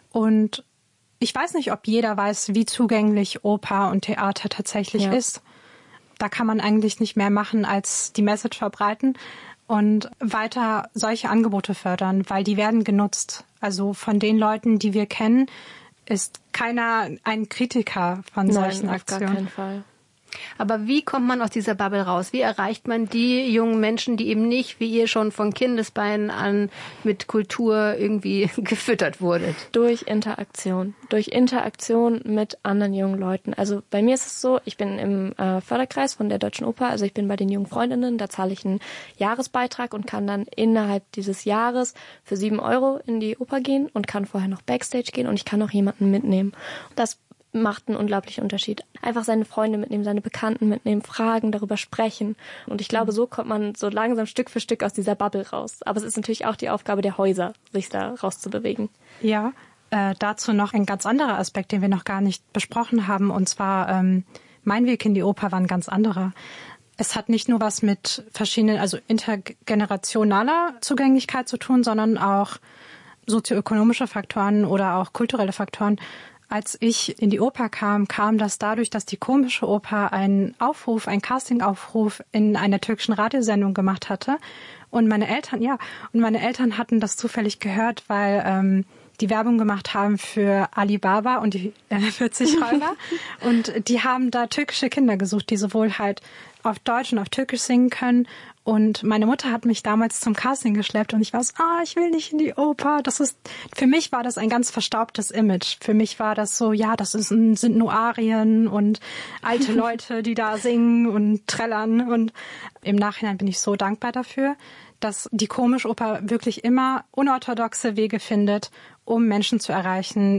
Und ich weiß nicht, ob jeder weiß, wie zugänglich Oper und Theater tatsächlich ja. ist. Da kann man eigentlich nicht mehr machen, als die Message verbreiten und weiter solche Angebote fördern, weil die werden genutzt. Also von den Leuten, die wir kennen, ist keiner ein Kritiker von Nein, solchen auf Aktionen. gar keinen Fall. Aber wie kommt man aus dieser Bubble raus? Wie erreicht man die jungen Menschen, die eben nicht, wie ihr schon von Kindesbeinen an, mit Kultur irgendwie gefüttert wurdet? Durch Interaktion. Durch Interaktion mit anderen jungen Leuten. Also bei mir ist es so, ich bin im äh, Förderkreis von der Deutschen Oper, also ich bin bei den jungen Freundinnen, da zahle ich einen Jahresbeitrag und kann dann innerhalb dieses Jahres für sieben Euro in die Oper gehen und kann vorher noch Backstage gehen und ich kann auch jemanden mitnehmen. Das macht einen unglaublichen Unterschied. Einfach seine Freunde mitnehmen, seine Bekannten mitnehmen, fragen, darüber sprechen. Und ich glaube, so kommt man so langsam Stück für Stück aus dieser Bubble raus. Aber es ist natürlich auch die Aufgabe der Häuser, sich da rauszubewegen. Ja, äh, dazu noch ein ganz anderer Aspekt, den wir noch gar nicht besprochen haben. Und zwar, ähm, mein Weg in die Oper war ein ganz anderer. Es hat nicht nur was mit verschiedenen, also intergenerationaler Zugänglichkeit zu tun, sondern auch sozioökonomische Faktoren oder auch kulturelle Faktoren. Als ich in die Oper kam, kam das dadurch, dass die Komische Oper einen Aufruf, einen Castingaufruf in einer türkischen Radiosendung gemacht hatte. Und meine Eltern, ja, und meine Eltern hatten das zufällig gehört, weil ähm, die Werbung gemacht haben für Alibaba und die äh, vierzig Räuber. Und die haben da türkische Kinder gesucht, die sowohl halt auf Deutsch und auf Türkisch singen können. Und meine Mutter hat mich damals zum Casting geschleppt und ich war so, ah, ich will nicht in die Oper. Das ist, für mich war das ein ganz verstaubtes Image. Für mich war das so, ja, das ist, sind nur Arien und alte Leute, die da singen und trällern. Und im Nachhinein bin ich so dankbar dafür, dass die Komische Oper wirklich immer unorthodoxe Wege findet, um Menschen zu erreichen.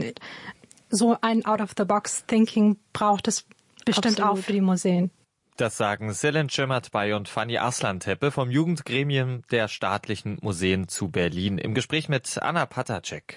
So ein Out-of-the-Box-Thinking braucht es bestimmt Absolut. Auch für die Museen. Das sagen Selin Cömertbay und Fanny Arslan-Teppe vom Jugendgremium der staatlichen Museen zu Berlin im Gespräch mit Anna Patacek.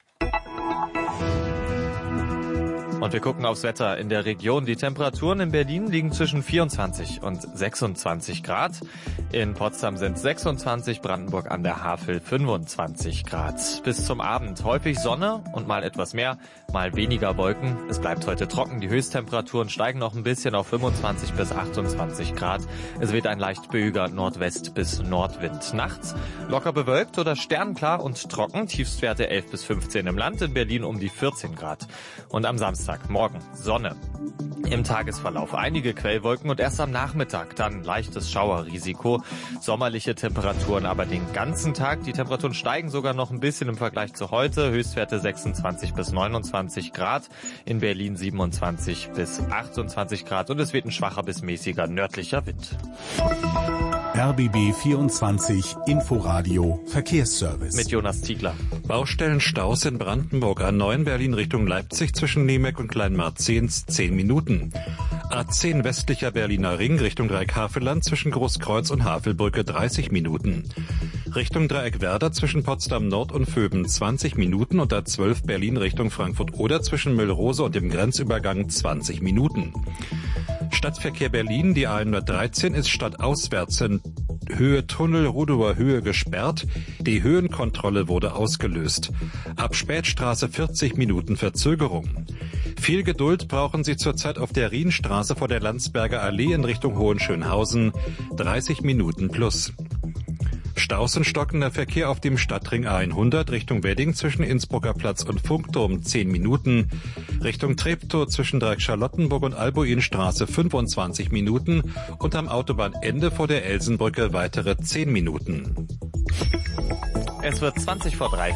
Und wir gucken aufs Wetter in der Region. Die Temperaturen in Berlin liegen zwischen vierundzwanzig und sechsundzwanzig Grad. In Potsdam sind sechsundzwanzig, Brandenburg an der Havel fünfundzwanzig Grad. Bis zum Abend häufig Sonne und mal etwas mehr, mal weniger Wolken. Es bleibt heute trocken. Die Höchsttemperaturen steigen noch ein bisschen auf fünfundzwanzig bis achtundzwanzig Grad. Es weht ein leicht böiger Nordwest- bis Nordwind. Nachts locker bewölkt oder sternklar und trocken. Tiefstwerte elf bis fünfzehn im Land, in Berlin um die vierzehn Grad. Und am Samstag morgen Sonne. Im Tagesverlauf einige Quellwolken und erst am Nachmittag dann leichtes Schauerrisiko. Sommerliche Temperaturen aber den ganzen Tag. Die Temperaturen steigen sogar noch ein bisschen im Vergleich zu heute. Höchstwerte sechsundzwanzig bis neunundzwanzig Grad. In Berlin siebenundzwanzig bis achtundzwanzig Grad und es weht ein schwacher bis mäßiger nördlicher Wind. R B B vierundzwanzig Inforadio Verkehrsservice. Mit Jonas Ziegler. Baustellenstaus in Brandenburg A neun Berlin Richtung Leipzig zwischen Nemeck und Kleinmarzens zehn Minuten. A zehn westlicher Berliner Ring Richtung Dreieck-Havelland zwischen Großkreuz und Havelbrücke dreißig Minuten. Richtung Dreieck Werder zwischen Potsdam Nord und Vöben zwanzig Minuten und A zwölf Berlin Richtung Frankfurt oder zwischen Müllrose und dem Grenzübergang zwanzig Minuten. Stadtverkehr Berlin, die A hundertdreizehn ist stadtauswärts in Höhe Tunnel Rudower Höhe gesperrt. Die Höhenkontrolle wurde ausgelöst. Ab Spätstraße vierzig Minuten Verzögerung. Viel Geduld brauchen Sie zurzeit auf der Rienstraße vor der Landsberger Allee in Richtung Hohenschönhausen. dreißig Minuten plus. Staus und stockender Verkehr auf dem Stadtring A hundert Richtung Wedding zwischen Innsbrucker Platz und Funkturm zehn Minuten. Richtung Treptow zwischen Dreieck Charlottenburg und Albuinstraße fünfundzwanzig Minuten und am Autobahnende vor der Elsenbrücke weitere zehn Minuten. Es wird zwanzig vor drei.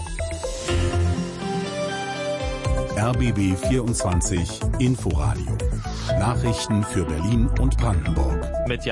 R B B vierundzwanzig Inforadio. Nachrichten für Berlin und Brandenburg. Mit Jan